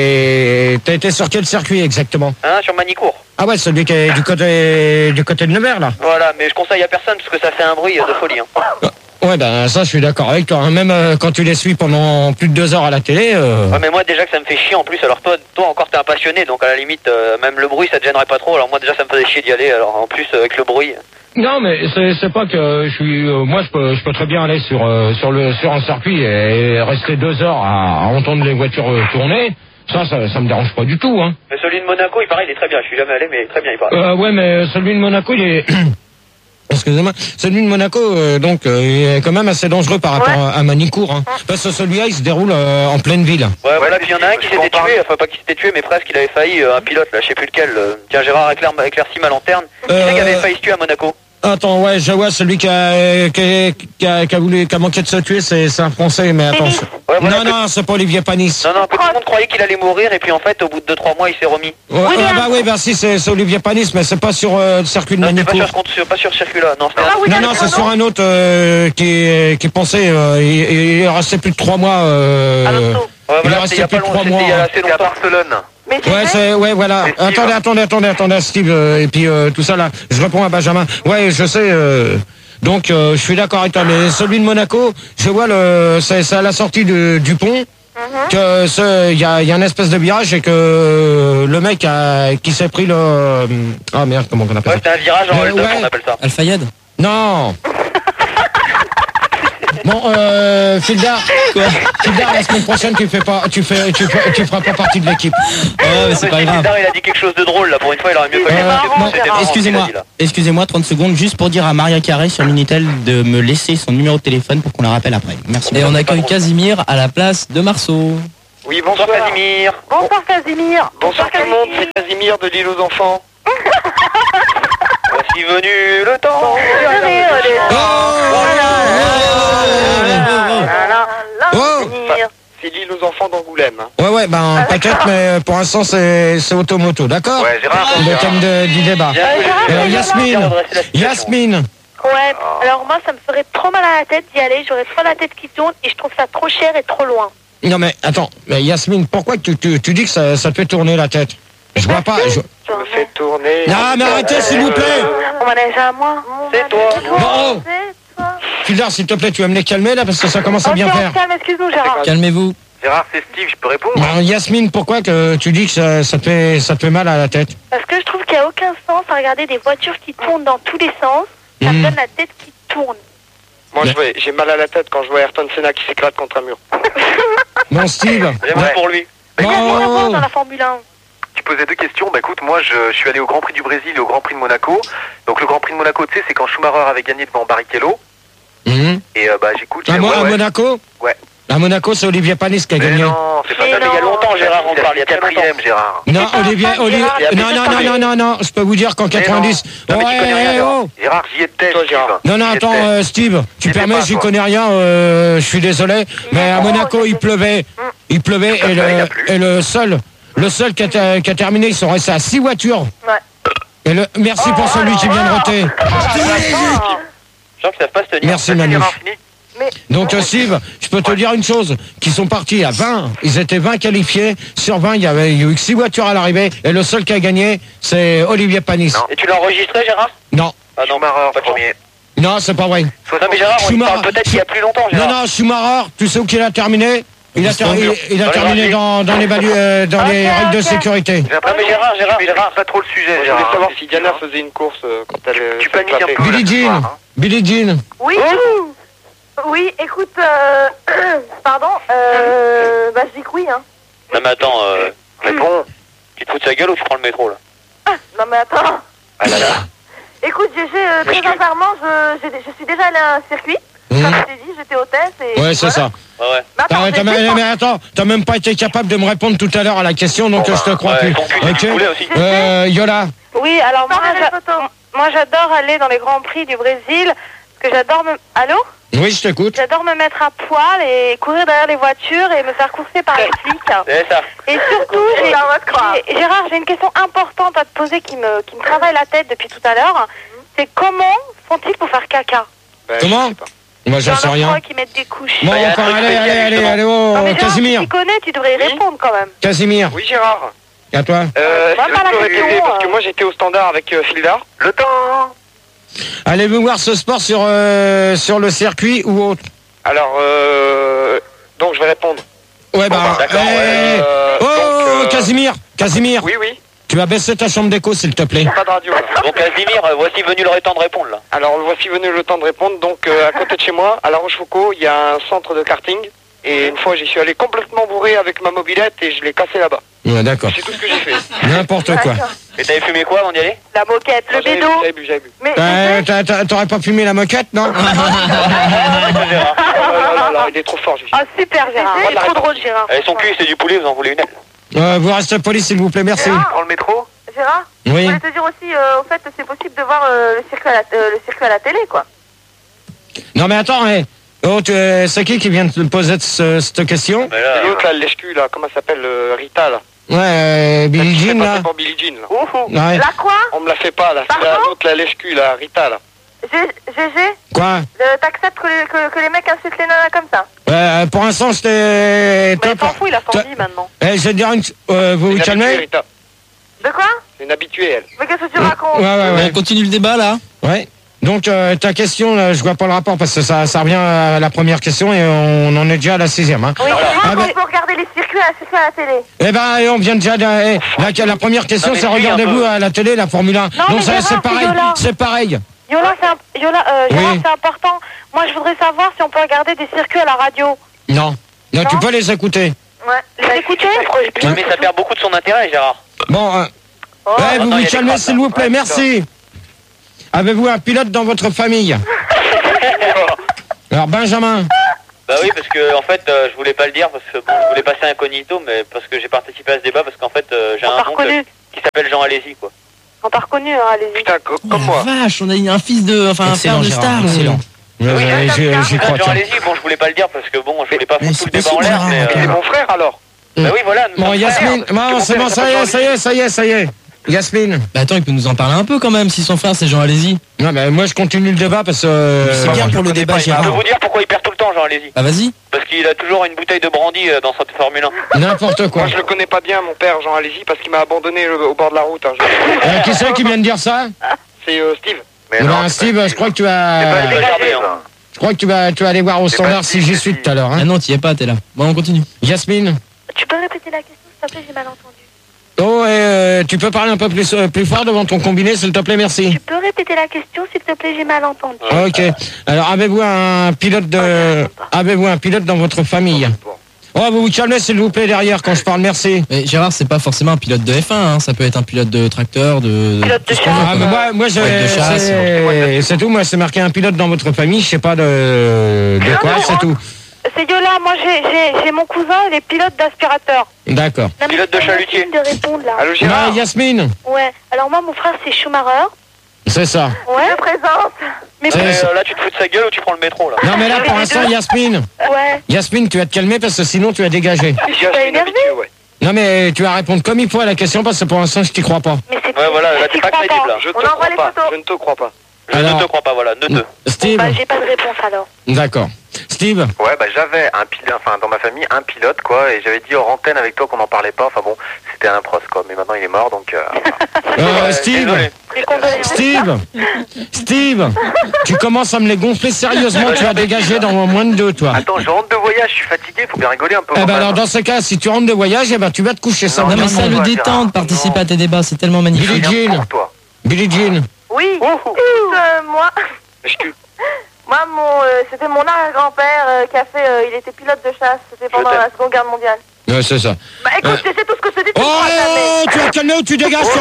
été sur quel circuit exactement? Hein, sur Manicourt. Ah ouais, celui qui est du côté de Nevers, là. Voilà, mais je conseille à personne, parce que ça fait un bruit de folie, hein. Ouais, ben ça, je suis d'accord avec toi. Hein. Même quand tu les suis pendant plus de 2 heures à la télé... Ouais, mais moi déjà que ça me fait chier en plus, alors toi encore t'es un passionné, donc à la limite, même le bruit ça te gênerait pas trop, alors moi déjà ça me faisait chier d'y aller, alors en plus avec le bruit... Non, mais c'est pas que je suis... moi, je peux très bien aller sur un circuit et rester 2 heures à entendre les voitures tourner. Ça me dérange pas du tout, hein. Mais celui de Monaco, il paraît, il est très bien, je suis jamais allé, mais très bien il paraît. Ouais, mais celui de Monaco, il est... Excusez-moi, celui de Monaco, donc, il est quand même assez dangereux par rapport à Manicourt, hein. Parce que celui-là, il se déroule en pleine ville. Ouais, voilà, puis il y en a un qui s'était tué, enfin pas qui s'était tué, mais presque, il avait failli, un pilote, là, je sais plus lequel. Tiens, Gérard éclaircis ma lanterne. Qui c'est qui avait failli se tuer à Monaco? Attends, ouais, je vois celui qui a manqué de se tuer, c'est un Français, mais attends. Ouais, voilà, non, c'est pas Olivier Panis. Non, que tout le monde croyait qu'il allait mourir, et puis en fait, au bout de 2-3 mois, il s'est remis. Ouais, bah si, c'est Olivier Panis, mais c'est pas sur le circuit de Non, c'était Manicourt. pas sur ce circuit-là, non, c'était Non, c'est sur un autre qui pensait, il est resté plus de 3 mois. Ouais, il est voilà, resté c'était il y a plus pas de 3 longtemps, mois. c'était il y a assez C'était à longtemps. Barcelone. Mais Ouais, voilà. C'est Steve. Attendez, Steve, et puis tout ça là. Je réponds à Benjamin. Ouais, je sais. Donc, je suis d'accord avec toi. Mais celui de Monaco, je vois c'est à la sortie du pont. Que il y a une espèce de virage et que le mec qui s'est pris le... Ah merde, comment on appelle Ouais, ça? c'était un virage en hold-up, ouais. on appelle ça. Al-Fayed? Non. Bon, Fildar, la semaine prochaine, tu feras pas partie de l'équipe. Ouais, mais c'est pas grave. Bizarre, il a dit quelque chose de drôle là, pour une fois il aurait mieux fallu. bon, C'était marrant, ce qu'il a dit, là. Excusez-moi 30 secondes, juste pour dire à Maria Carré sur Minitel de me laisser son numéro de téléphone pour qu'on la rappelle après. Merci Et beaucoup. on accueille Casimir à la place de Marceau. Oui, bonsoir Casimir. Bonsoir Casimir. Bonsoir tout le monde, c'est Casimir de l'île aux enfants. Voici venu le temps. C'est l'île aux enfants d'Angoulême. Ouais, ben peut-être, mais pour l'instant c'est automoto, d'accord? Ouais, Gérard. Le thème du débat. Yasmine. Ouais, alors moi ça me ferait trop mal à la tête d'y aller, j'aurais trop la tête qui tourne et je trouve ça trop cher et trop loin. Non mais attends, mais Yasmine, pourquoi tu dis que ça te fait tourner la tête? Je vois pas. Je me fais tourner. Non mais arrêtez s'il vous plaît. On manège à moi. C'est toi. Non. Filar, s'il te plaît, tu vas me les calmer là parce que ça commence à bien faire. Calme, excuse-nous Gérard. Calmez-vous. Gérard, c'est Steve, je peux répondre? Ben, Yasmine, pourquoi que tu dis que ça te fait mal à la tête? Parce que je trouve qu'il n'y a aucun sens à regarder des voitures qui tournent dans tous les sens. Ça me donne la tête qui tourne. Moi, j'ai mal à la tête quand je vois Ayrton Senna qui s'éclate contre un mur. Bon, Steve. J'aimerais pour lui. Qu'est-ce qu'on avance dans la Formule 1? Tu posais deux questions. Bah écoute, moi je suis allé au Grand Prix du Brésil et au Grand Prix de Monaco. Donc le Grand Prix de Monaco, tu sais, c'est quand Schumacher avait gagné devant Barrichello. Et bah j'écoute. À Monaco? Ouais. À Monaco, c'est Olivier Panis qui a gagné. Non, c'est pas ça. Mais il y a longtemps, Gérard, on parle. Il y a quatrième, Gérard. Non, Olivier. Non, je peux vous dire qu'en 90. Gérard, j'y étais, Gérard. Non, attends, Steve, tu permets, j'y connais rien, je suis désolé, mais à Monaco, il pleuvait. Il pleuvait et le seul qui a terminé, ils sont restés à 6 voitures. Ouais. Et merci pour celui qui vient de roter. Gens qui savent pas se tenir. Merci Manu. Donc Steve, je peux te dire une chose, qu'ils sont partis à 20, ils étaient 20 qualifiés, sur 20 il y a eu que 6 voitures à l'arrivée, et le seul qui a gagné, c'est Olivier Panis. Et tu l'as enregistré Gérard? Non. Ah non, Schumacher, premier. Non, c'est pas vrai. Non mais Gérard, on parle peut-être qu'il y a plus longtemps, Gérard. Non, Schumacher, tu sais où qu'il a terminé? Il a terminé dans les règles de sécurité. Non mais Gérard, pas trop le sujet. Je voulais savoir si Diana faisait une course quand elle... Tu paniques un peu. Billie Jean. Oui. Oui, écoute, pardon, bah je dis que oui, hein. Non mais attends, réponds. Tu te fous de sa gueule ou tu prends le métro là? Non mais attends. Ah là là. Écoute, GG, très sincèrement, je suis déjà allé à un circuit. Comme je t'ai dit, j'étais hôtesse et... Ouais, c'est ça. Ouais. Mais attends, t'as même pas été capable de me répondre tout à l'heure à la question, donc je te crois plus. Ok. Yola. Oui, alors moi j'adore aller dans les Grands Prix du Brésil, parce que j'adore me... Allô? Oui, je t'écoute. J'adore me mettre à poil et courir derrière les voitures et me faire courser par les flics. C'est ça. Et surtout, Gérard, j'ai une question importante à te poser qui me travaille la tête depuis tout à l'heure. C'est comment font-ils pour faire caca? Comment? Moi, j'en sais rien. Qui mettent des couches. Bon, allez, oh, non, mais Gérard, Casimir. Si tu connais, tu devrais y répondre quand même. Casimir. Oui, Gérard. À toi. Parce que moi, j'étais au standard avec Fildar. Le temps. Allez-vous voir ce sport sur le circuit ou autre? Alors, donc je vais répondre. Ouais, d'accord. Casimir. Oui. Tu vas baisser ta chambre d'écho, s'il te plaît. Pas de radio. Donc Casimir, voici venu le temps de répondre là. Alors, voici venu le temps de répondre. Donc, à côté de chez moi, à La Rochefoucauld, il y a un centre de karting. Et une fois, j'y suis allé complètement bourré avec ma mobilette et je l'ai cassé là-bas. Ouais, d'accord. C'est tout ce que j'ai fait. N'importe quoi. Et t'avais fumé quoi avant d'y aller? La moquette, le bédo. J'avais bu. Mais T'aurais pas fumé la moquette, non? Il est trop fort, Gigi. Ah, super, Gérard. Il est trop drôle, Gérard. Et son cul, c'est du poulet, vous en voulez une? Vous restez poli, s'il vous plaît, merci. Dans le métro? Gérard, Oui. je voulais te dire aussi, au fait, c'est possible de voir le circuit à la télé, quoi. Non, mais attends, c'est qui vient de te poser cette question? C'est l'autre, là, le lèche-cul, là, comment ça s'appelle, Rita, là. Ouais, Billie Jean, là. Pour Billie Jean, là. Ouais. La quoi? On me la fait pas, là. C'est l'autre, la lèche-cul, là, Rita, là. GG, Quoi? t'acceptes que les mecs insultent les nanas comme ça? Pour l'instant, c'était Mais il top. s'en fout, il a 110 maintenant. Je vais te dire vous vous calmez? De quoi? C'est une habituée, elle. Mais qu'est-ce que tu racontes? Ouais. On continue le débat là. Ouais. Donc ta question, là, je vois pas le rapport parce que ça revient à la première question et on en est déjà à la 6e. Hein. Oui, on peut regarder les circuits à la télé. Eh ben, on vient déjà. La première question, c'est regardez-vous à la télé la Formule 1. Non, donc mais c'est pareil. C'est pareil. Yola, c'est important. Moi, je voudrais savoir si on peut regarder des circuits à la radio. Non, tu peux les écouter. Ouais. Les écouter? Mais ça perd beaucoup de son intérêt, Gérard. Bon, vous vous calmez, s'il vous plaît. Merci. Avez-vous un pilote dans votre famille? Alors, Benjamin. Bah oui, parce que en fait, je voulais pas le dire parce que je voulais passer incognito, mais parce que j'ai participé à ce débat parce qu'en fait, j'ai un oncle qui s'appelle Jean Alési, quoi. On t'a reconnu, hein, allez-y. Putain, comme moi. Vache, on a un fils de, enfin un père de star. Excellent. J'y crois. Jean Alési, bon, je voulais pas le dire parce que bon, je voulais pas foutre tout le débat en l'air, mais. C'est mon frère alors. Bah oui, voilà. Bon, Yasmine, non, c'est bon, ça y est. Yasmine. Bah attends, il peut nous en parler un peu quand même si son frère c'est Jean Alési. Non, mais moi je continue le débat parce que. C'est bien pour le débat, Je peux Gérard. vous dire pourquoi il perd tout le temps, Jean Alési. Ah vas-y. Parce qu'il a toujours une bouteille de brandy dans sa Formule 1. N'importe quoi. Moi, je le connais pas bien, mon père, Jean Alési, parce qu'il m'a abandonné au bord de la route. Hein. Qui c'est qui vient de dire ça? C'est Steve. Eh ben, Steve, je crois que tu vas. Je crois que tu vas aller voir au standard si j'y suis tout à l'heure. Ah Hein. non, t'y es pas, t'es là. Bon, on continue. Yasmine. Tu peux répéter la question, s'il te plaît, j'ai mal entendu. Oh, tu peux parler un peu plus fort devant ton combiné, s'il te plaît, merci. Tu peux répéter la question, s'il te plaît, j'ai mal entendu. Ok. Alors, avez-vous un pilote dans votre famille? Oh, vous vous calmez, s'il vous plaît, derrière, quand je parle, merci. Mais Gérard, c'est pas forcément un pilote de F1, hein. Ça peut être un pilote de tracteur, de. Pilote de ce qu'on chasse. veut, Ah, quoi. mais moi, Ouais, de chasse. c'est tout, moi, c'est marqué un pilote dans votre famille, je sais pas de quoi, non, c'est tout. C'est Yola, moi j'ai mon cousin, il est pilote d'aspirateur. D'accord. Non, mais Pilote de c'est pas chalutier. facile de répondre là. Allô, Gérard. Yasmine, Ouais, alors moi mon frère c'est Schumacher. c'est ça. Ouais. Je présente. Mais Là, tu te fous de sa gueule ou tu prends le métro, là? Non, mais là, pour l'instant, Yasmine, ouais. tu vas te calmer parce que sinon, tu vas dégager. Je suis pas énervée. Ouais. Non, mais tu vas répondre comme il faut à la question parce que pour l'instant, je t'y crois pas. Mais c'est Ouais, voilà, là, t'es pas crédible, là. Je te On envoie crois les pas. photos. Je ne te crois pas. Je Alors- ne te crois pas, voilà, ne te. Steve, Bah j'ai pas de réponse alors. d'accord. Steve, Ouais, bah j'avais un pilote, enfin dans ma famille, un pilote quoi, et j'avais dit hors antenne avec toi qu'on n'en parlait pas, enfin bon, c'était un pros quoi, mais maintenant il est mort donc... Steve, Désolé. Les condoléances. Steve, tu commences à me les gonfler sérieusement, tu vas dégager dans moins de 2, toi. Attends, je rentre de voyage, je suis fatigué, faut bien rigoler un peu. Eh quand ben même. alors dans ce cas, si tu rentres de voyage, eh ben tu vas te coucher sans Non, mais ça le Gérard, détend de participer à tes débats, c'est tellement magnifique. Billie Jean, Pour toi. Billie Jean. Oui. Moi, Je- moi c'était mon arrière-grand-père qui a fait, il était pilote de chasse, c'était pendant la Seconde Guerre mondiale. Ouais, c'est ça. Bah écoute, c'est tout ce que je te dis, tu Oh, me crois jamais. tu vas te calmer ou tu dégages, toi?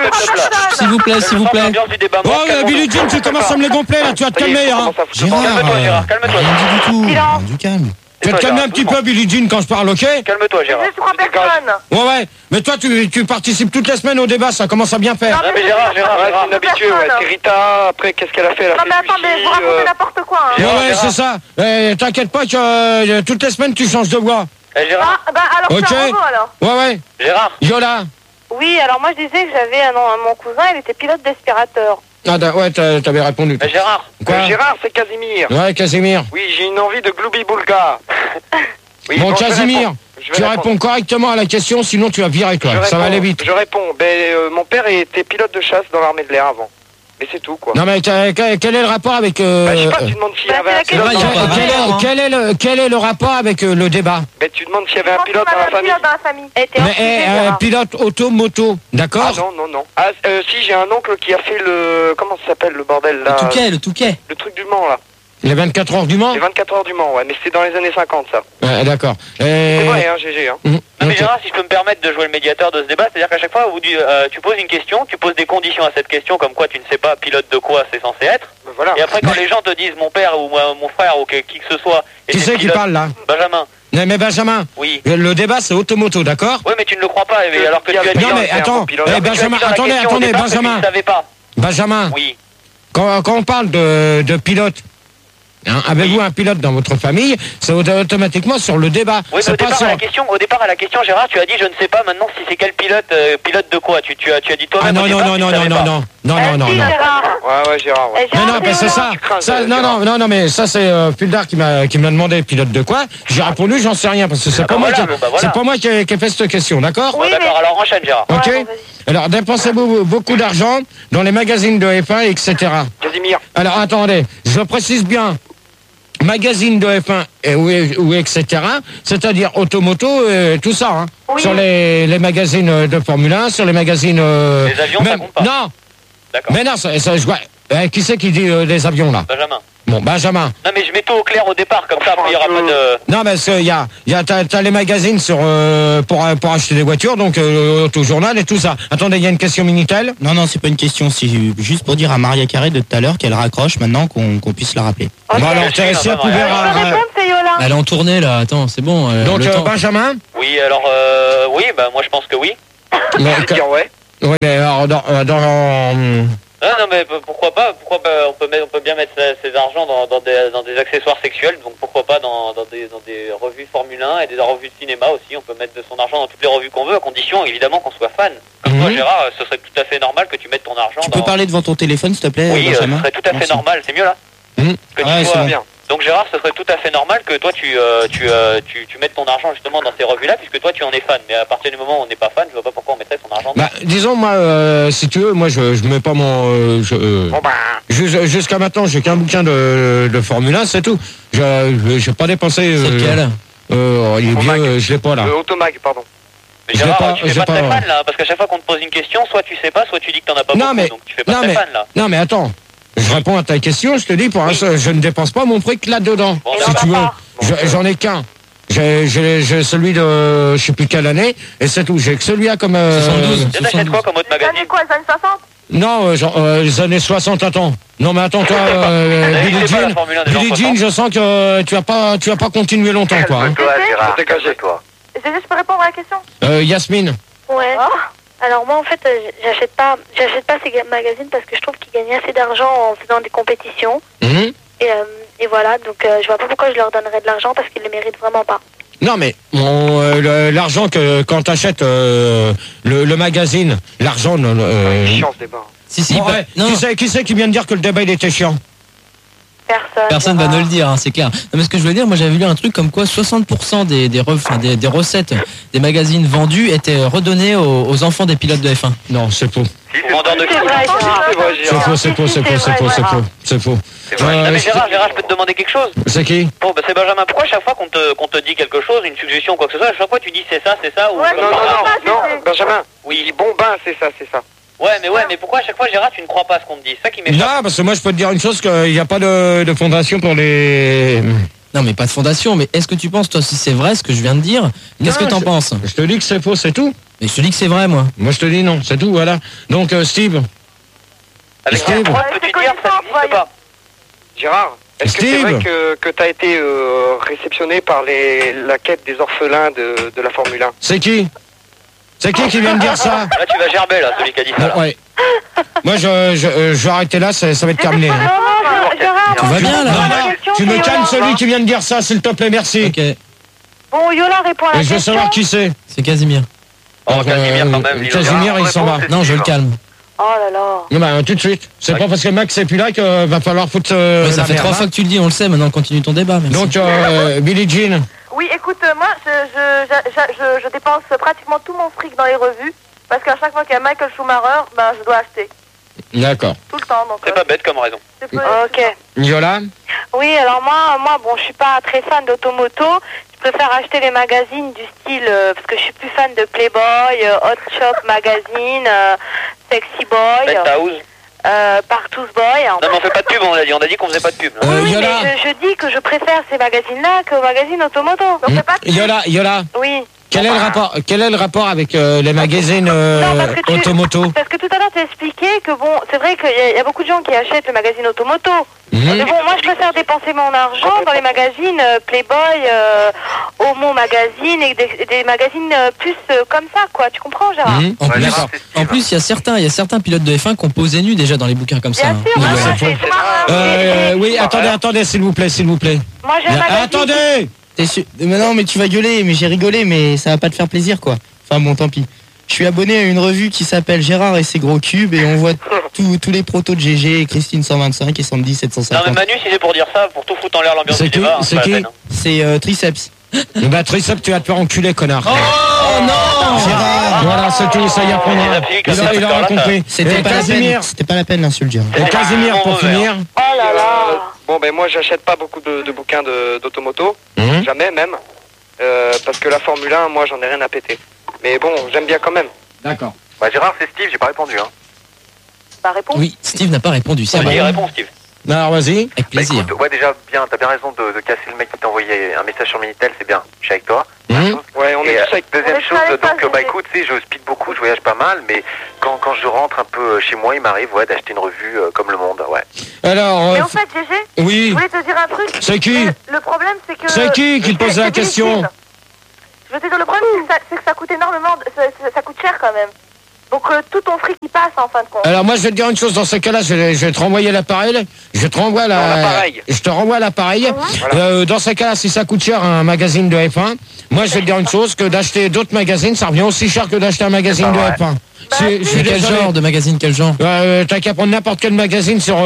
S'il vous plaît, s'il vous plaît. L'ambiance du débat, Oh, calme-toi. Billie Jean, tu commences à me les gonfler, là, tu vas te calmer, hein. Gérard, Calme-toi, Gérard, calme-toi. rien dit du tout. Silence. Du calme. Tu vas te calmer un petit peu, Billie Jean, quand je parle, ok? Calme-toi, Gérard. Je crois personne. Ouais, mais toi, tu participes toutes les semaines au débat, ça commence à bien faire. Non, mais Gérard, Ouais, c'est une habituée, ouais, c'est Rita, après qu'est-ce qu'elle a fait? Elle a Non fait mais attendez, vous racontez n'importe quoi. Hein. Ouais, c'est ça. T'inquiète pas que toutes les semaines, tu changes de voix. Gérard, Ah, bah alors Ok. c'est un robot alors. Ouais. Gérard, Yola. Oui, alors moi je disais que j'avais mon cousin, il était pilote d'aspirateur. Ah, ouais, t'avais répondu. Gérard. Quoi? Gérard, c'est Casimir. Ouais, Casimir. Oui, j'ai une envie de Gloubi-Boulga. Oui, Bon, je vais Casimir, répondre. Je vais tu répondre. réponds correctement à la question, sinon tu vas virer, toi. Ça va aller vite. Je réponds. Mon père était pilote de chasse dans l'armée de l'air avant. Mais c'est tout, quoi. Non, mais quel est le rapport avec... Bah, je sais pas, tu demandes s'il y Bah, avait un c'est la pilote question. dans la famille. quel est le rapport avec le débat? Bah, tu demandes s'il y avait Je un pense pilote qu'on dans la avait un famille. pilote dans la famille. Elle était Mais Gérard. pilote auto-moto, Ah d'accord? non. Ah, si, j'ai un oncle qui a fait le... Comment ça s'appelle, le bordel, là? Le Touquet. Le truc du Mans, là. Les 24 heures du Mans? Les 24 heures du Mans, ouais. Mais c'était dans les années 50, ça. Ouais, d'accord. C'est vrai, hein, GG, hein. Non, mais Ok. Gérard, si je peux me permettre de jouer le médiateur de ce débat, c'est-à-dire qu'à chaque fois, tu poses une question, tu poses des conditions à cette question, comme quoi tu ne sais pas pilote de quoi c'est censé être, Bah, voilà. et après quand les gens te disent mon père ou mon frère ou qui que ce soit... Qui était c'est qui pilote- parle, là? Benjamin, Non, mais Benjamin, oui. le débat, c'est automoto, d'accord? Oui, mais tu ne le crois pas, alors que tu as dit... Non, mais c'est un attends, bon pilote. eh, alors que tu as dit Benjamin, dans la attendez, question au départ que tu Benjamin. ne savais pas. Benjamin, Oui. quand on parle de pilote, hein, avez-vous un pilote dans votre famille? C'est automatiquement sur le débat. Oui, mais C'est au pas départ, sur... au départ, à la question, Gérard, tu as dit je ne sais pas maintenant si c'est quel pilote, pilote de quoi. Tu as dit Ah toi-même non, au non, départ non, que non, tu non, savais non, pas. non, non, non, non, Si, non. Gérard. Ouais, Gérard, ouais. Non, non, Gérard, mais c'est ça. Tu crains, Ça, Gérard. non, mais ça c'est Puldar qui m'a demandé pilote de quoi. J'ai répondu, j'en sais rien parce que c'est Ah pas bah moi voilà, qui, bon, bah voilà. c'est pas moi qui ai fait cette question, d'accord? Bon, d'accord, alors enchaîne, Gérard. Ok. Ouais, bon, vas-y. Alors dépensez beaucoup d'argent dans les magazines de F1, etc. Casimir. Alors attendez, je précise bien. Magazine de F1 ou etc. C'est-à-dire automoto, tout ça. Hein. Oui. Sur les magazines de Formule 1, sur les magazines. Les avions, ça compte pas. Non, D'accord. mais non, ça je vois. Qui c'est qui dit les avions là? Benjamin. Bon, Benjamin. Non, mais je mets tout au clair au départ, comme ça, après, il n'y aura pas de... Non, parce que t'as les magazines pour acheter des voitures, donc Autojournal et tout ça. Attendez, il y a une question Minitel. Non, c'est pas une question, c'est juste pour dire à Maria Carré de tout à l'heure qu'elle raccroche maintenant qu'on puisse la rappeler. Bon, alors, Thérèse, vous verrez. C'est Yola. Elle est en tournée là, attends, c'est bon. Donc, Benjamin. Oui, alors, oui, bah, moi, je pense que oui. Ouais. Oui, mais alors, Non, mais pourquoi pas on peut bien mettre ses argent dans des accessoires sexuels, donc pourquoi pas dans des revues Formule 1 et des revues de cinéma aussi. On peut mettre de son argent dans toutes les revues qu'on veut, à condition évidemment qu'on soit fan. Comme toi, Gérard, ce serait tout à fait normal que tu mettes ton argent. Tu peux parler devant ton téléphone, s'il te plaît, Oui, ce Benjamin. serait tout à fait normal, c'est mieux là. Que tu sois bien. Donc Gérard, ce serait tout à fait normal que toi tu mettes ton argent justement dans ces revues-là, puisque toi tu en es fan. Mais à partir du moment où on n'est pas fan, je vois pas pourquoi on mettrait son argent. Bah, disons moi, si tu veux, moi je mets pas mon. Jusqu'à maintenant, j'ai qu'un bouquin de Formule 1, c'est tout. J'ai pas dépensé. C'est lequel il est vieux, je l'ai pas là. Automag, pardon. Mais Gérard, tu fais pas très fan là, parce qu'à chaque fois qu'on te pose une question, soit tu sais pas, soit tu dis que t'en as pas beaucoup, donc tu fais pas très fan là. Non mais attends. Je réponds à ta question, je te dis, pour l'instant, je ne dépense pas mon prix que là-dedans. Bon, si tu veux, j'en ai qu'un. J'ai celui de, je sais plus quelle année, et c'est tout. J'ai que celui-là comme... 72. Tu achètes quoi comme autre magazine? Les années quoi, les années 60? Non, les années 60, attends. Non mais attends, toi, Billie Jean, je sens que tu vas pas continuer longtemps, quoi. Hein. Dégagez-toi. Je peux répondre à la question? Yasmine. Ouais. Alors moi en fait j'achète pas ces magazines parce que je trouve qu'ils gagnent assez d'argent en faisant des compétitions. Et voilà, donc je vois pas pourquoi je leur donnerais de l'argent parce qu'ils le méritent vraiment pas. Non mais l'argent que quand t'achètes le magazine, l'argent Chiant ce débat. Si, bon, non. Qui c'est qui vient de dire que le débat il était chiant? Personne va nous le dire, hein, c'est clair. Non, mais ce que je voulais dire, moi j'avais lu un truc comme quoi 60% des recettes des magazines vendus étaient redonnées aux enfants des pilotes de F1. Non, c'est faux. C'est faux. Mais Gérard, je peux te demander quelque chose. C'est qui? Bon, bah c'est Benjamin. Pourquoi chaque fois qu'on te dit quelque chose, une suggestion ou quoi que ce soit, à chaque fois tu dis c'est ça ou... Ouais, Non, Benjamin. Oui. Bon ben, c'est ça. Mais pourquoi à chaque fois, Gérard, tu ne crois pas à ce qu'on te dit? C'est ça qui m'échappe. Non, parce que moi je peux te dire une chose, qu'il n'y a pas de fondation pour les... Non mais pas de fondation, mais est-ce que tu penses toi si c'est vrai ce que je viens de dire? Qu'est-ce que t'en penses? Je te dis que c'est faux, c'est tout. Mais je te dis que c'est vrai moi. Moi je te dis non, c'est tout, voilà. Donc Steve. Avec Steve, peux-tu dire que ça n'existe pas? Gérard, est-ce que c'est vrai que tu as été réceptionné par la quête des orphelins de la Formule 1? C'est qui? C'est qui vient de dire ça? Là tu vas gerber là, celui qui a dit ça. Ouais. Moi je vais arrêter là, ça va être terminé. Tu vas bien là? Tu me calmes celui qui vient de dire ça, s'il te plaît, merci. Ok. Bon, Yola répond à la Et je veux question. savoir qui c'est. C'est Casimir. Casimir quand même. Casimir, il s'en va. Non, je le calme. Oh là là. Non, bah, tout de suite. C'est pas parce que Max est plus là qu'il va falloir foutre. Ça fait 3 fois que tu le dis, on le sait, maintenant continue ton débat. Merci. Donc, Billie Jean. Oui, écoute, moi, je dépense pratiquement tout mon fric dans les revues, parce qu'à chaque fois qu'il y a Michael Schumacher, ben, je dois acheter. D'accord. Tout le temps, donc... C'est pas bête comme raison. Ok. Yola. Oui, alors moi, bon, je suis pas très fan d'automoto. Je préfère acheter les magazines du style, parce que je suis plus fan de Playboy, Hot Shop Magazine, Sexy Boy, Partous Boy. Non, mais on fait pas de pub, on a dit qu'on faisait pas de pub. Oui, mais je dis que je préfère ces magazines-là qu'aux magazines automoto. Donc c'est pas de pub. Yola. Oui. Quel est le rapport avec les magazines automoto? Parce que tout à l'heure tu as expliqué que bon, c'est vrai qu'il y a beaucoup de gens qui achètent le magazine automoto. Mais bon, moi je préfère dépenser mon argent dans les magazines Playboy, Homo Magazine et des magazines plus comme ça, quoi. Tu comprends, Gérard? En plus, il y a certains pilotes de F1 qui ont posé nu déjà dans les bouquins comme ça. Bien sûr, oui, attendez, s'il vous plaît. Moi j'ai un magazine. Attendez! Mais non, mais tu vas gueuler, mais j'ai rigolé, mais ça va pas te faire plaisir, quoi. Enfin bon, tant pis. Je suis abonné à une revue qui s'appelle Gérard et ses gros cubes et on voit tous les protos de GG, Christine 125 et Sandy 750. Non mais Manu, si c'est pour dire ça, pour tout foutre en l'air l'ambiance du débat, c'est qui? C'est Triceps. Bah Triceps, tu vas te faire enculer, connard. Oh non! Gérard! Voilà, c'est tout, ça y apprendra. Il aura compris. C'était pas la peine l'insulte, Gérard. Et Casimir, pour finir. Oh là là. Bon, ben moi, j'achète pas beaucoup de bouquins d'automoto. Jamais, même. Parce que la Formule 1, moi, j'en ai rien à péter. Mais bon, j'aime bien quand même. D'accord. Bah, Gérard, c'est Steve, j'ai pas répondu, hein. Bah, réponds. Oui, Steve n'a pas répondu, c'est Il vrai. répond, Steve. Alors, vas-y. Avec plaisir. Écoute, ouais, déjà, bien, t'as bien raison de casser le mec qui t'a envoyé un message sur Minitel, c'est bien. Je suis avec toi. Ouais, on est tous avec. Deuxième chose, donc, bah écoute, tu sais, je speed beaucoup, je voyage pas mal, mais quand je rentre un peu chez moi, il m'arrive, d'acheter une revue comme Le Monde, ouais. Alors. Mais en fait, GG, oui. je voulais te dire un truc. C'est qui? Le problème, c'est que. C'est qui te pose la question? Je veux te dire, le problème, c'est que ça coûte énormément, ça coûte cher quand même. Donc tout ton fric qui passe en fin de compte. Alors moi je vais te dire une chose, dans ce cas-là, je vais te renvoyer l'appareil, je te renvoie je te renvoie l'appareil. Dans ce cas-là, si ça coûte cher un magazine de F1, moi je vais te dire une chose, que d'acheter d'autres magazines, ça revient aussi cher que d'acheter un magazine de F1. Quel genre de magazine, quel genre? T'as qu'à prendre n'importe quel magazine sur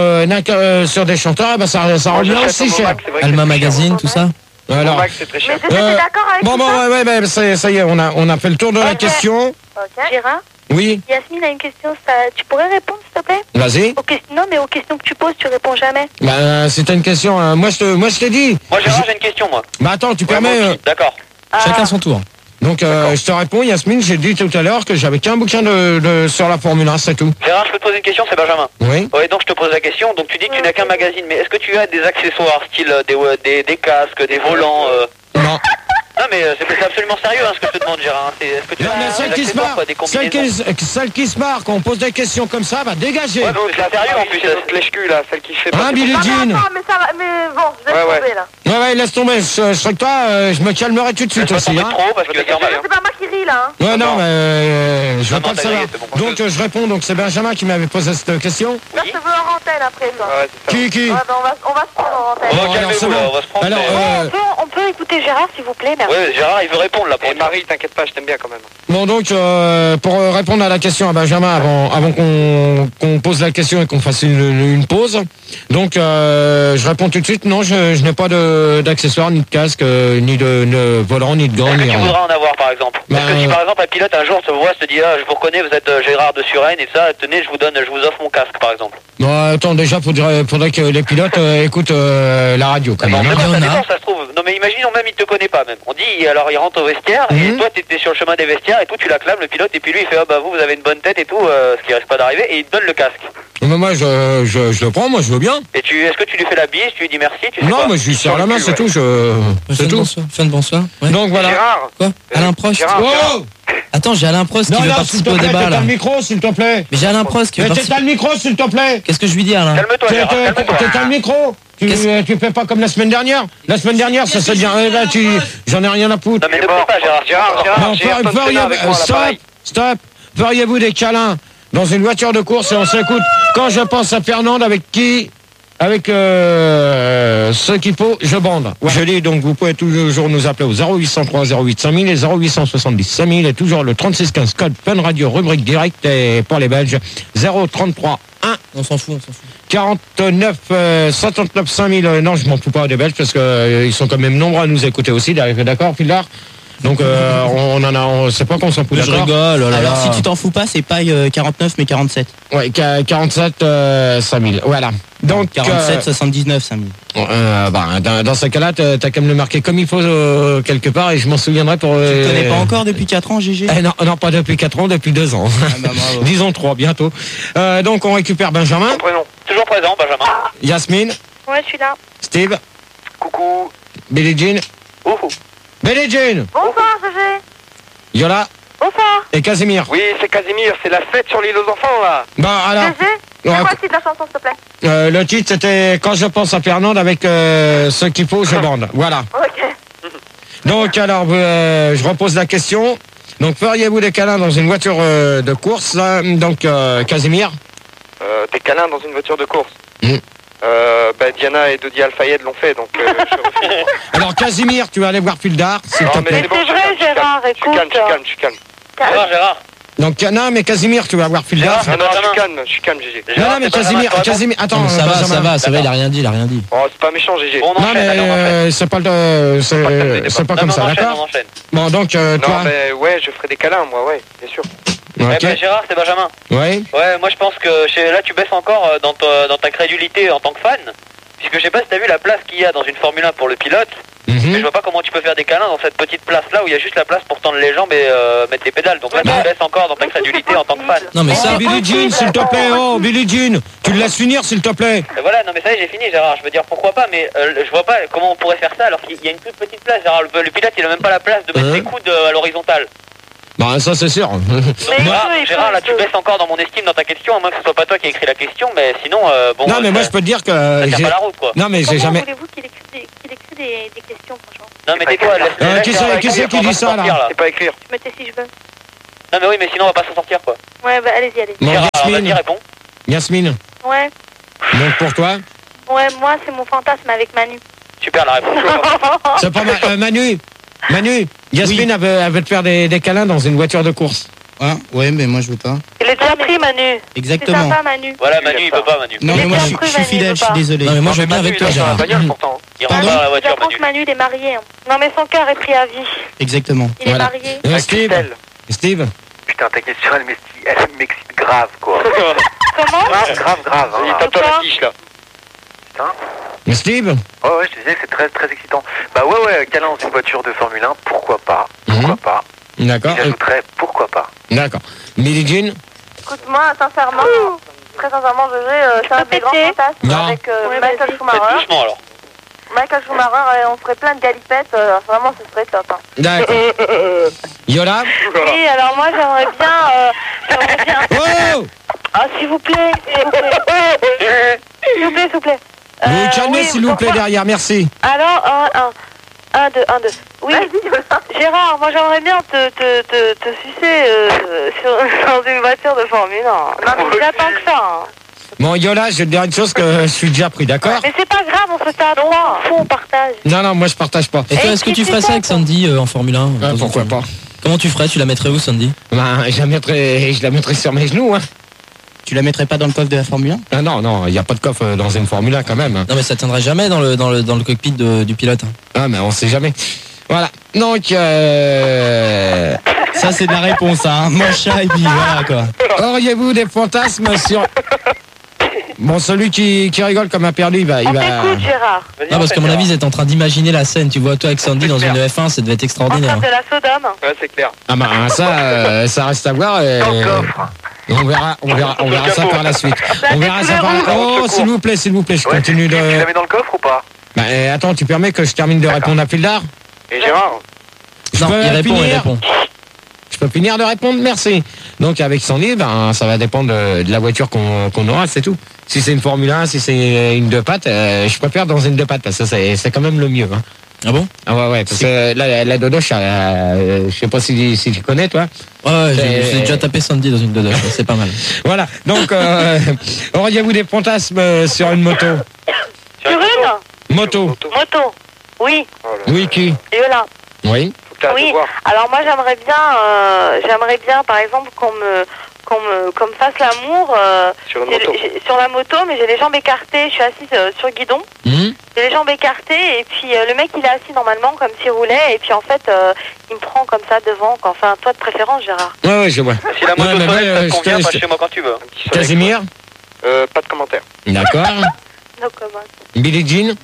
des chanteurs, ça revient aussi cher. Alma Magazine, tout ça? Alors, c'est très cher. Mais t'es d'accord avec bon, ouais, ça y est, on a fait le tour de la question. Ok. Gérard, Oui, Yasmine a une question. Tu pourrais répondre, s'il te plaît? vas-y. Non, mais aux questions que tu poses, tu réponds jamais. Bah, c'était une question. Moi, je t'ai dit. Moi, Gérard, j'ai une question, moi. Bah, attends, tu permets. D'accord. Chacun son tour. Donc, je te réponds, Yasmine. J'ai dit tout à l'heure que j'avais qu'un bouquin sur la Formule 1, c'est tout. Gérard, je peux te poser une question, c'est Benjamin. Oui. Ouais, donc je te pose la question. Donc tu dis que tu n'as qu'un magazine, mais est-ce que tu as des accessoires, style des casques, des volants Non. Non, mais c'est absolument sérieux ce que je te demande, Gérard. Est-ce que tu Non, mais as celle des qui se accessoires, marre, quoi, des combinaisons? celle qui se marre quand on pose des questions comme ça, va dégager. Ouais, c'est sérieux en plus. C'est lèche-cul là, celle qui fait pas. Billie Jean. mais ça va, mais bon, je laisse tomber là. Ouais, laisse tomber. Je serais que toi, je me calmerai tout de suite aussi. Hein. Trop parce que c'est normal. C'est pas moi qui ris là. Ouais, non, mais je veux Non, pas le savoir. Donc, je réponds. Donc, c'est Benjamin qui m'avait posé cette question. Là, je te veux en antenne après, toi. Ouais, c'est ça. Qui Ouais, bah, on va se prendre en antenne. Bon, alors, c'est bon. On va se prendre. Alors, On peut écouter Gérard, s'il vous plaît, merci. Ouais, Gérard, il veut répondre là pour Et Marie, t'inquiète pas, je t'aime bien quand même. bon, donc, pour répondre à la question à Benjamin, avant qu'on pose la question et qu'on fasse une pause, donc, je réponds tout de suite. Non, je n'ai pas d'accessoires, ni de casque, ni de volant, ni de gants, Est-ce que ni tu rien. voudrais en avoir par exemple? Est-ce que si par exemple un pilote un jour te voit, te dit je vous reconnais, vous êtes Gérard de Suresnes et ça, tenez, je vous offre mon casque par exemple. Bon, attends, déjà, faudrait que les pilotes écoutent la radio quand même. Mais Hein. bon, ça dépend, ça se trouve. Non mais imaginons même il te connaît pas même. On dit alors il rentre au vestiaire et toi t'étais sur le chemin des vestiaires et tout, tu l'acclames le pilote et puis lui il fait vous avez une bonne tête et tout, ce qui risque pas d'arriver et il te donne le casque. Mais moi, je le prends, moi, je veux bien. Et est-ce que tu lui fais la bise, tu lui dis merci, tu sais Non, quoi? moi, je lui serre la main, c'est tout. C'est tout. Fin de bonsoir. Ouais. Donc, voilà. Gérard, Quoi? Alain Prost? Gérard, Oh Attends, j'ai Alain Prost qui non, veut s'il te participer au plaît, débat t'as là. le micro, s'il te plaît. Mais j'ai Alain Prost qui veut Mais participer. t'as le micro, s'il te plaît. Qu'est-ce que je lui dis, Alain? Calme-toi Gérard, calme-toi. T'as le micro. Tu fais pas comme la semaine dernière. La semaine dernière, ça s'est bien. Là, j'en ai rien à foutre. Non mais ne pleure pas Gérard. Non, stop. Feriez-vous des câlins dans une voiture de course et on s'écoute quand je pense à Fernande avec qui? Avec ce qu'il faut, je bande. Ouais. Je dis donc, vous pouvez toujours nous appeler au 0803 08 5000 et 0870 5000 et toujours le 3615 code Fun Radio rubrique direct et pour les Belges 033 1. On s'en fout. 49 59 5000. Non, je m'en fous pas des Belges parce que ils sont quand même nombreux à nous écouter aussi. D'accord, Philard? Donc on sait pas qu'on s'en fout. Je D'accord. rigole. Oh là Alors là. si tu t'en fous pas, c'est pas 49 mais 47. Ouais, 47 5000. Voilà. Donc 47 79 5000. Dans ce cas-là, t'as qu'à me le marquer comme il faut quelque part et je m'en souviendrai pour. Tu connais pas encore depuis 4 ans, GG? Non, pas depuis 4 ans, depuis 2 ans. Bravo. Disons 3 bientôt. Donc on récupère Benjamin, prénom. Toujours présent Benjamin. Yasmine, Ouais, je suis là. Steve, Coucou. Billie Jean, Ouhou. Billie Jean, Bonsoir, GG. Yola Bonsoir. et Casimir. Oui, c'est Casimir, c'est la fête sur l'île aux enfants là. Bah alors, GG, c'est quoi le titre de la chanson, s'il te plaît? le titre c'était Quand je pense à Fernande avec ce qu'il faut, je bande. Voilà. Ok. Donc alors, je repose la question. Donc feriez-vous des câlins dans une voiture de course là? Donc Casimir. Des câlins dans une voiture de course. Mm. Diana et Dodi Alfayed l'ont fait, donc je refuse. Alors Casimir, tu vas aller voir Puldar, s'il te Non, mais plaît. c'est bon, c'est vrai, je suis calme, Gérard, je suis calme, écoute. je suis calme. Gérard. Donc non, mais Casimir, tu vas voir Puldar. Non, je suis calme, GG. Non, mais Casimir, attends, Non, mais ça Benjamin. va, il a rien dit. Oh, c'est pas méchant, GG. On Non, enchaîne, allez, on enchaîne. mais c'est pas c'est pas comme ça, on enchaîne, d'accord? on enchaîne. Bon, donc Non, toi. mais ouais, je ferai des câlins, moi, ouais, bien sûr. Ok. Gérard, c'est Benjamin. Ouais. Ouais, moi je pense que là tu baisses encore dans ta crédulité en tant que fan. Puisque je sais pas si t'as vu la place qu'il y a dans une Formule 1 pour le pilote. Mais je vois pas comment tu peux faire des câlins dans cette petite place là où il y a juste la place pour tendre les jambes et mettre les pédales. Donc là tu me laisses encore dans ta crédulité en tant que fan. Non mais ça, Billie Jean, s'il te plaît, oh Billie Jean, tu le laisses finir s'il te plaît. Et voilà, non mais ça y est, j'ai fini Gérard, je veux dire pourquoi pas, mais je vois pas comment on pourrait faire ça alors qu'il y a une toute petite place, Gérard, le pilote il a même pas la place de mettre ses coudes à l'horizontale. Bah ça c'est sûr. Gérard, là tu baisses encore dans mon estime dans ta question, à moins que ce soit pas toi qui ai écrit la question, mais sinon bon. Non mais moi je peux te dire que ça tient pas la route quoi. Non mais j'ai jamais. Comment voulez-vous qu'il écris des questions franchement? Non mais tais-toi, qui c'est qui dit ça là? C'est pas écrire. Je me tais si je veux. Non mais oui, mais sinon on va pas s'en sortir quoi. Ouais bah allez-y. Bon, Gérard, Yasmine, vas-y réponds. Yasmine. Ouais. Donc pour toi? Ouais, moi c'est mon fantasme avec Manu. Super la réponse. C'est pas Manu, Yasmine elle veut te faire des câlins dans une voiture de course. Ah, ouais, mais moi je veux pas. Il est déjà pris Manu. Exactement. C'est sympa Manu. Voilà, Manu il peut pas, Manu. Non mais moi je suis fidèle, je suis désolé. Non mais moi je vais bien avec toi Gérard. Il rentre dans la voiture, J'apprends que Manu il est marié. Non mais son cœur est pris à vie. Exactement. Il est marié. Steve. Putain, ta question, elle m'excite grave, quoi. Comment? Grave, hein. Il tape toi la fiche, là. Putain. Steve. Ouais, je te disais que c'est très, très excitant. Bah ouais, câlin dans une voiture de Formule 1, pourquoi pas. D'accord. J'ajouterais, pourquoi pas. D'accord. Billie Jean. Écoute, moi, sincèrement, très sincèrement, c'est un des grands fantasmes avec Michael Schumacher. Doucement alors. Michael Schumacher, on ferait plein de galipettes, vraiment, ce serait top. Hein. D'accord. Yola. Oui, alors moi j'aimerais bien... Oh Ah, s'il vous plaît. S'il vous plaît. Vous vous calmez s'il vous plaît derrière, merci. Alors, 1, 2. Oui, Gérard, moi j'aimerais bien te sucer dans une voiture de Formule 1. Non, mais j'attends que ça. Hein. Bon, Yola, je vais te dire une chose que je suis déjà pris, d'accord? Mais c'est pas grave, on se fait à 3. On partage. Non, moi je partage pas. Et toi, est-ce que tu ferais ça avec Sandy en Formule 1? Pourquoi pas? Comment tu ferais? Tu la mettrais où, Sandy? Ben, je la mettrais sur mes genoux, hein. Tu la mettrais pas dans le coffre de la Formule 1? Ah non, il n'y a pas de coffre dans une Formule 1 quand même. Hein. Non mais ça tiendrait jamais dans le cockpit du pilote. Ah mais on sait jamais. Voilà. Donc ça c'est de la réponse, hein. Mon chat et puis voilà quoi. Auriez-vous des fantasmes sur... Bon, celui qui rigole comme un perdu, il va... Écoute, Gérard. Non, parce qu'à mon avis, ils étaient en train d'imaginer la scène. Tu vois, toi avec Sandy dans une F1, ça devait être extraordinaire. En train de la Sodome. Ouais, c'est clair. Ah bah ça reste à voir. On verra ça par la suite. On verra ça par la... Oh, s'il vous plaît, je continue de... Tu la mets dans le coffre ou pas? Bah, attends, tu permets que je termine de répondre à Fildar? Et Gérard? Non, il répond. Je peux finir de répondre, merci. Donc avec Sandy, ben, ça va dépendre de la voiture qu'on aura, c'est tout. Si c'est une Formule 1, si c'est une 2 pattes, je préfère dans une 2 pattes parce que c'est quand même le mieux. Hein. Ah bon? Ah ouais, parce que la Dodoche, je sais pas si tu connais, toi. Ouais, j'ai déjà tapé Sandy dans une Dodoche, c'est pas mal. Voilà, donc auriez-vous des fantasmes sur une moto? Sur une Moto. Oui. Oui, qui? Yola. Oui. Oui, alors moi j'aimerais bien par exemple qu'on me fasse l'amour sur la moto, mais j'ai les jambes écartées, je suis assise sur le guidon, j'ai les jambes écartées et puis le mec il est assis normalement comme s'il roulait et puis en fait il me prend comme ça devant, quoi. Enfin toi de préférence Gérard. Ouais, je vois. Si la moto ça te convient, passe chez moi quand tu veux. Casimir? Pas de commentaire. D'accord. No comment. Billie Jean?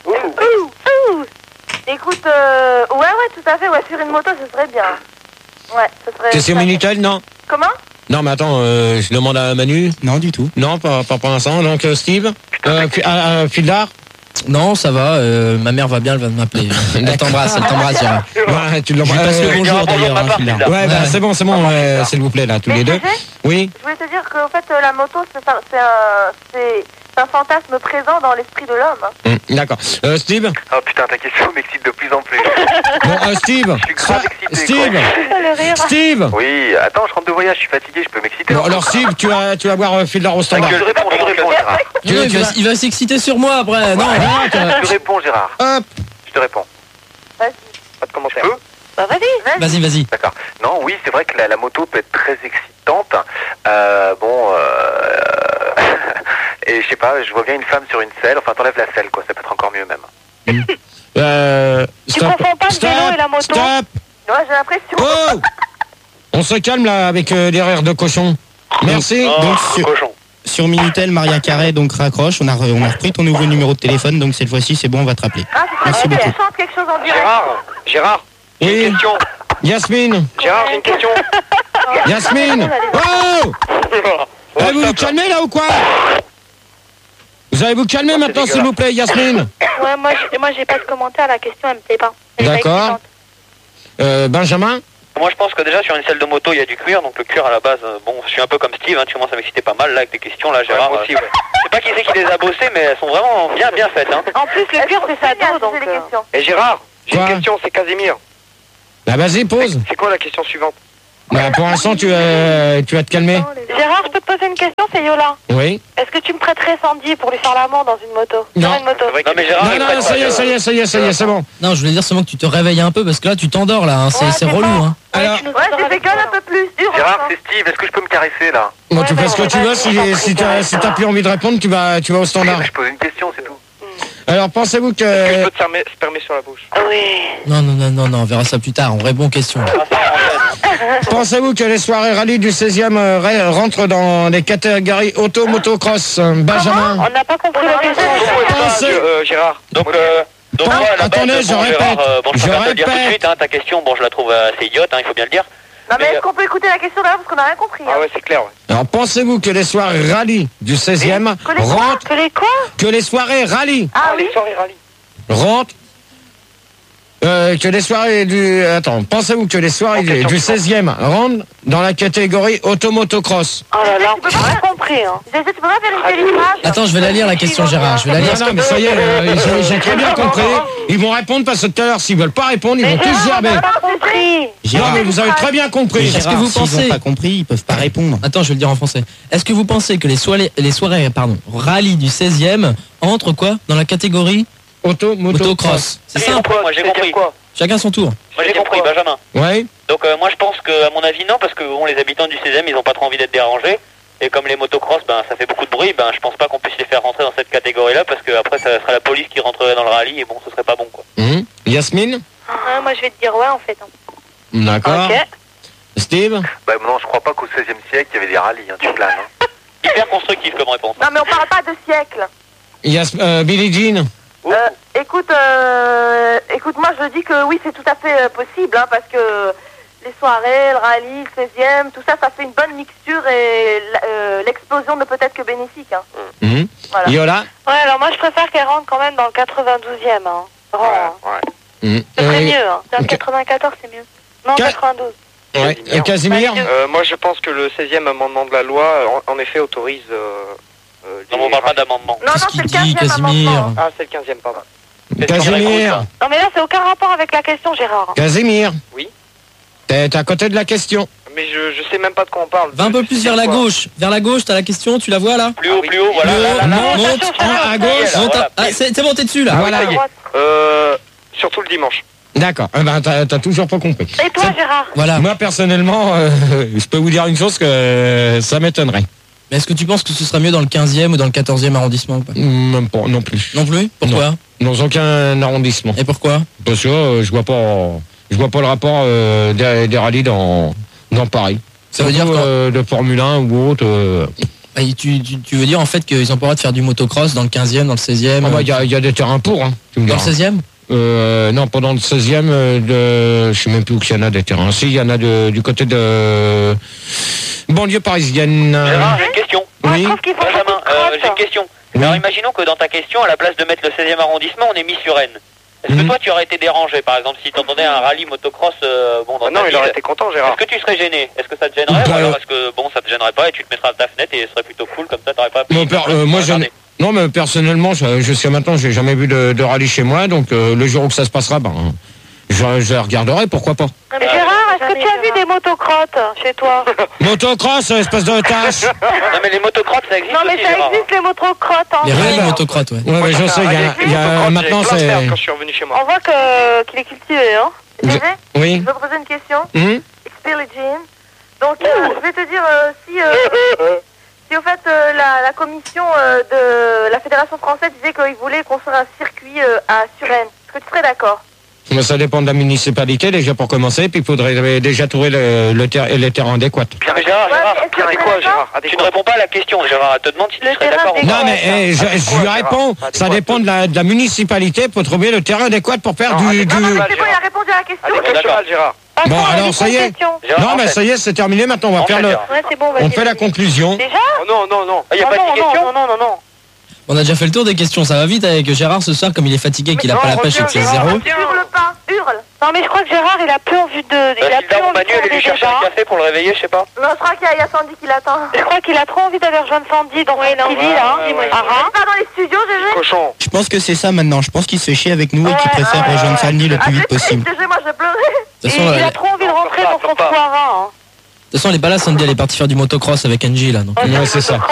Écoute, ouais, tout à fait, sur une moto, ce serait bien. Ouais, ce serait... T'es sur Minitel, non? Comment? Non, mais attends, je demande à Manu. Non, du tout. Non, pas pour l'instant. Donc, Steve? Fildar? Non, ça va, ma mère va bien, elle va m'appeler. Elle t'embrasse, Gérard. Ouais, tu l'embrasses. Je lui passe le bonjour d'ailleurs, hein, Fildar. Ouais, bah, c'est bon, s'il vous plaît, là, tous les deux. Oui? Je voulais te dire qu'en fait, la moto, c'est un fantasme présent dans l'esprit de l'homme. D'accord. Steve? Oh putain, ta question m'excite de plus en plus. Bon, Steve? Je suis grave excité, Steve? Oui, attends, je rentre de voyage, je suis fatigué, je peux m'exciter. Bon, alors Steve, tu vas voir Fildar au standard. Je réponds, Gérard. Il va s'exciter sur moi après. Non, Je réponds, Gérard. Hop. Je te réponds. Vas-y. Pas de commentaire. Tu peux? Bah vas-y. Vas-y. D'accord. Non, oui, c'est vrai que la moto peut être très excitante. Et je sais pas, je vois bien une femme sur une selle. Enfin, t'enlèves la selle, quoi. Ça peut être encore mieux même. Tu confonds pas le vélo et la moto? Stop. Ouais, j'ai l'impression. Oh. On se calme là avec des rires de cochon. Merci. Donc, cochon. sur Minitel, Maria Carré, donc raccroche. On a repris ton nouveau numéro de téléphone, donc cette fois-ci, c'est bon, on va te rappeler. Merci beaucoup. Chante quelque chose en direct. Gérard, Oui. une question. Yasmine. Gérard, j'ai une question. Yasmine. Oh vous vous calmez là ou quoi? Vous allez vous calmer maintenant, s'il vous plaît, Yasmine. Ouais, moi j'ai pas de commentaire, la question elle me plaît pas. D'accord. Benjamin. Moi je pense que déjà sur une selle de moto il y a du cuir, donc le cuir à la base, bon je suis un peu comme Steve, hein, tu commences à m'exciter pas mal là avec tes questions là Gérard. Moi aussi, Je sais pas qui c'est qui les a bossées mais elles sont vraiment bien faites. Hein. En plus le cuir c'est sa dos donc... Et Gérard, j'ai Quoi une question, c'est Casimir. Bah vas-y, pose. C'est quoi la question suivante? Bah pour l'instant tu vas te calmer. Gérard, je peux te poser une question, c'est Yola. Oui. Est-ce que tu me prêterais Sandy pour lui faire l'amour dans une moto? Non. Sur une moto. Non mais Gérard, Non, ça y est, c'est bon. Non, je voulais dire seulement que tu te réveilles un peu parce que là tu t'endors là, hein. C'est relou. Hein. Alors, Ouais, j'ai fait un peu plus dur. Gérard, c'est Steve, est-ce que je peux me caresser là? bon, tu fais ce que tu veux, si t'as plus envie de répondre, tu vas au standard. Je pose une question, c'est tout. Alors pensez-vous Est-ce que je que... peux te spermer sur la bouche? Oui. Non, on verra ça plus tard, on répond aux questions. Pensez-vous que les soirées rallye du 16e rentrent dans les catégories auto-motocross? Benjamin. On n'a pas compris la question. Gérard. Donc Bon, moi, à la attendez, base, je répète. Gérard, bon, je Je préfère te le dire tout de répète. suite, hein, ta question, bon je la trouve assez idiote, hein, il faut bien le dire. Non, mais Mais, est-ce qu'on peut écouter la question d'abord parce qu'on n'a rien compris. Ah ouais, c'est clair, ouais. Alors pensez-vous que les soirées rallye du 16e Que les quoi rentrent... Que les quoi? Que les soirées rallye Ah oui. Les soirées rallye. rentrent... que les soirées du... Attends, pensez-vous que les soirées du 16e rentrent dans la catégorie auto-motocross? Oh là là, on n'a rien compris. Hein. Tu peux pas vérifier l'image? Attends, je vais la lire la question Gérard, je vais la lire. Non, mais ça y est, j'ai très bien compris. Ils vont répondre parce que tout à l'heure, s'ils veulent pas répondre, ils vont tous Gérard, on gerber. n'a pas compris. Non, mais vous avez très bien compris. Est-ce que vous S'ils pensez- n'ont pas compris, ils peuvent pas répondre. Attends, je vais le dire en français. Est-ce que vous pensez que les soirées rallye du 16e entrent quoi? Dans la catégorie motocross? C'est ça? Moi j'ai compris. Chacun son tour. Moi j'ai compris, Benjamin. Ouais. Donc moi je pense que à mon avis non, parce que bon, les habitants du 16e ils ont pas trop envie d'être dérangés. Et comme les motocross, ben ça fait beaucoup de bruit, ben je pense pas qu'on puisse les faire rentrer dans cette catégorie-là, parce que après ça serait la police qui rentrerait dans le rallye et bon ce serait pas bon quoi. Yasmine. Moi je vais te dire ouais en fait. D'accord. Ok. Steve. Bah non, je crois pas qu'au 16e siècle, il y avait des rallyes, hein, tu planes. Hein. Hyper constructif comme réponse. Non, mais on parle pas de siècle. Billie Jean. Écoute, moi je dis que oui, c'est tout à fait possible, hein, parce que les soirées, le rallye, le 16e, tout ça, ça fait une bonne mixture et l'explosion ne peut être que bénéfique. Hein. Voilà. Yola. Ouais, alors moi je préfère qu'elle rentre quand même dans le 92e. Hein. Ouais. Ce serait mieux. Hein. Dans le 94 c'est mieux. Non, 92. Ouais. Casimir. Moi, je pense que le 16e amendement de la loi, en effet, autorise... Non, on parle pas d'amendement. Non, Qu'est-ce c'est le qu'il dit, 15e Casimir? amendement. Ah, c'est le 15e, pardon. Casimir. Non mais là c'est aucun rapport avec la question Gérard. Casimir. Oui. T'es à côté de la question. Mais je sais même pas de quoi on parle. Va un peu plus vers la gauche. Vers la gauche, t'as la question, tu la vois là? Plus haut, voilà. Plus haut, là. monte, à gauche. Voilà, Monte voilà. ah, c'est bon, t'es dessus là. Voilà. Surtout le dimanche. D'accord. T'as toujours pas compris. Et toi Gérard? Voilà. Moi personnellement, je peux vous dire une chose que ça m'étonnerait. Mais est-ce que tu penses que ce serait mieux dans le 15e ou dans le 14e arrondissement ou pas? Même pas, non plus. Non plus? Pourquoi? Dans aucun arrondissement. Et pourquoi? Parce que je vois pas le rapport des rallyes dans Paris. Ça veut dire quoi? de Formule 1 ou autre. Et tu veux dire en fait qu'ils ont pas le droit de faire du motocross dans le 15e, dans le 16e? Il y a des terrains pour. Hein, tu me dans le diras. 16e? Non, pas dans le 16e. Je sais même plus où il y en a des terrains. Si, il y en a du côté de banlieue parisienne. Gérard, j'ai une question. Oui. Benjamin, j'ai une question. Oui. Alors imaginons que dans ta question, à la place de mettre le 16e arrondissement, on est mis sur Rennes. Est-ce que toi tu aurais été dérangé, par exemple, si tu entendais un rallye motocross dans ta Non, il ville? aurait été content, Gérard. Est-ce que tu serais gêné? Est-ce que ça te gênerait? Bah, Ou alors est-ce que bon ça te gênerait pas et tu te mettras à ta fenêtre et ce serait plutôt cool comme ça t'aurais pas Non, mais personnellement, jusqu'à maintenant, j'ai jamais vu de rallye chez moi, donc le jour où ça se passera, je regarderai, pourquoi pas. Mais Gérard, est-ce que tu as vu des motocrottes chez toi? Motocross, espèce de tache. Non mais les motocrottes ça existe Non mais aussi, ça Gérard. existe les motocrottes. Hein. Les rallyes motocrottes, ouais. Ouais, mais je sais, il y a maintenant J'ai plein de c'est. merde quand je suis revenu chez moi. On voit qu'il est cultivé, hein. Gégé, Oui. je veux poser une question. Hum It's Billie Jean. Donc, je vais te dire si au fait la commission de la Fédération française disait qu'ils voulaient construire un circuit à Suresnes. Est-ce que tu serais d'accord? Mais ça dépend de la municipalité déjà pour commencer, puis il faudrait déjà trouver les terrains adéquats. Mais Gérard, Pierre, et quoi, Gérard? tu ne réponds pas à la question, Gérard. Elle te demande si tu serais d'accord ou pas. Non, mais je lui réponds, ça dépend de la municipalité pour trouver le terrain adéquat pour faire du... Non, c'est bon, il a répondu à la question. Cheval, Gérard. Bon, alors ça y est. Non, mais ça y est, c'est terminé. Maintenant, on va faire on fait la conclusion. Déjà? Oh non. Il n'y a pas de question? Non. On a déjà fait le tour des questions, ça va vite avec Gérard ce soir, comme il est fatigué, qu'il a pas la pêche et que c'est zéro. Hurle pas, hurle. Non, mais je crois que Gérard, il a plus envie de... Il a plus envie Manuel, de lui chercher un café pour le réveiller, je sais pas. Non, je crois qu'il y a Sandy qui l'attend. Je crois qu'il a trop envie d'aller rejoindre Sandy dans son TV, là. Pas dans les studios, GG. Cochon. Je pense que c'est ça maintenant. Je pense qu'il se fait chier avec nous et qu'il préfère rejoindre Sandy le plus vite possible. GG, moi, je pleurais. De toute façon, Il a trop envie de rentrer dans son trou à rats, hein. elle est pas là, Sandy, elle est partie faire du motocross avec Angie là. Donc. Ouais, c'est ça.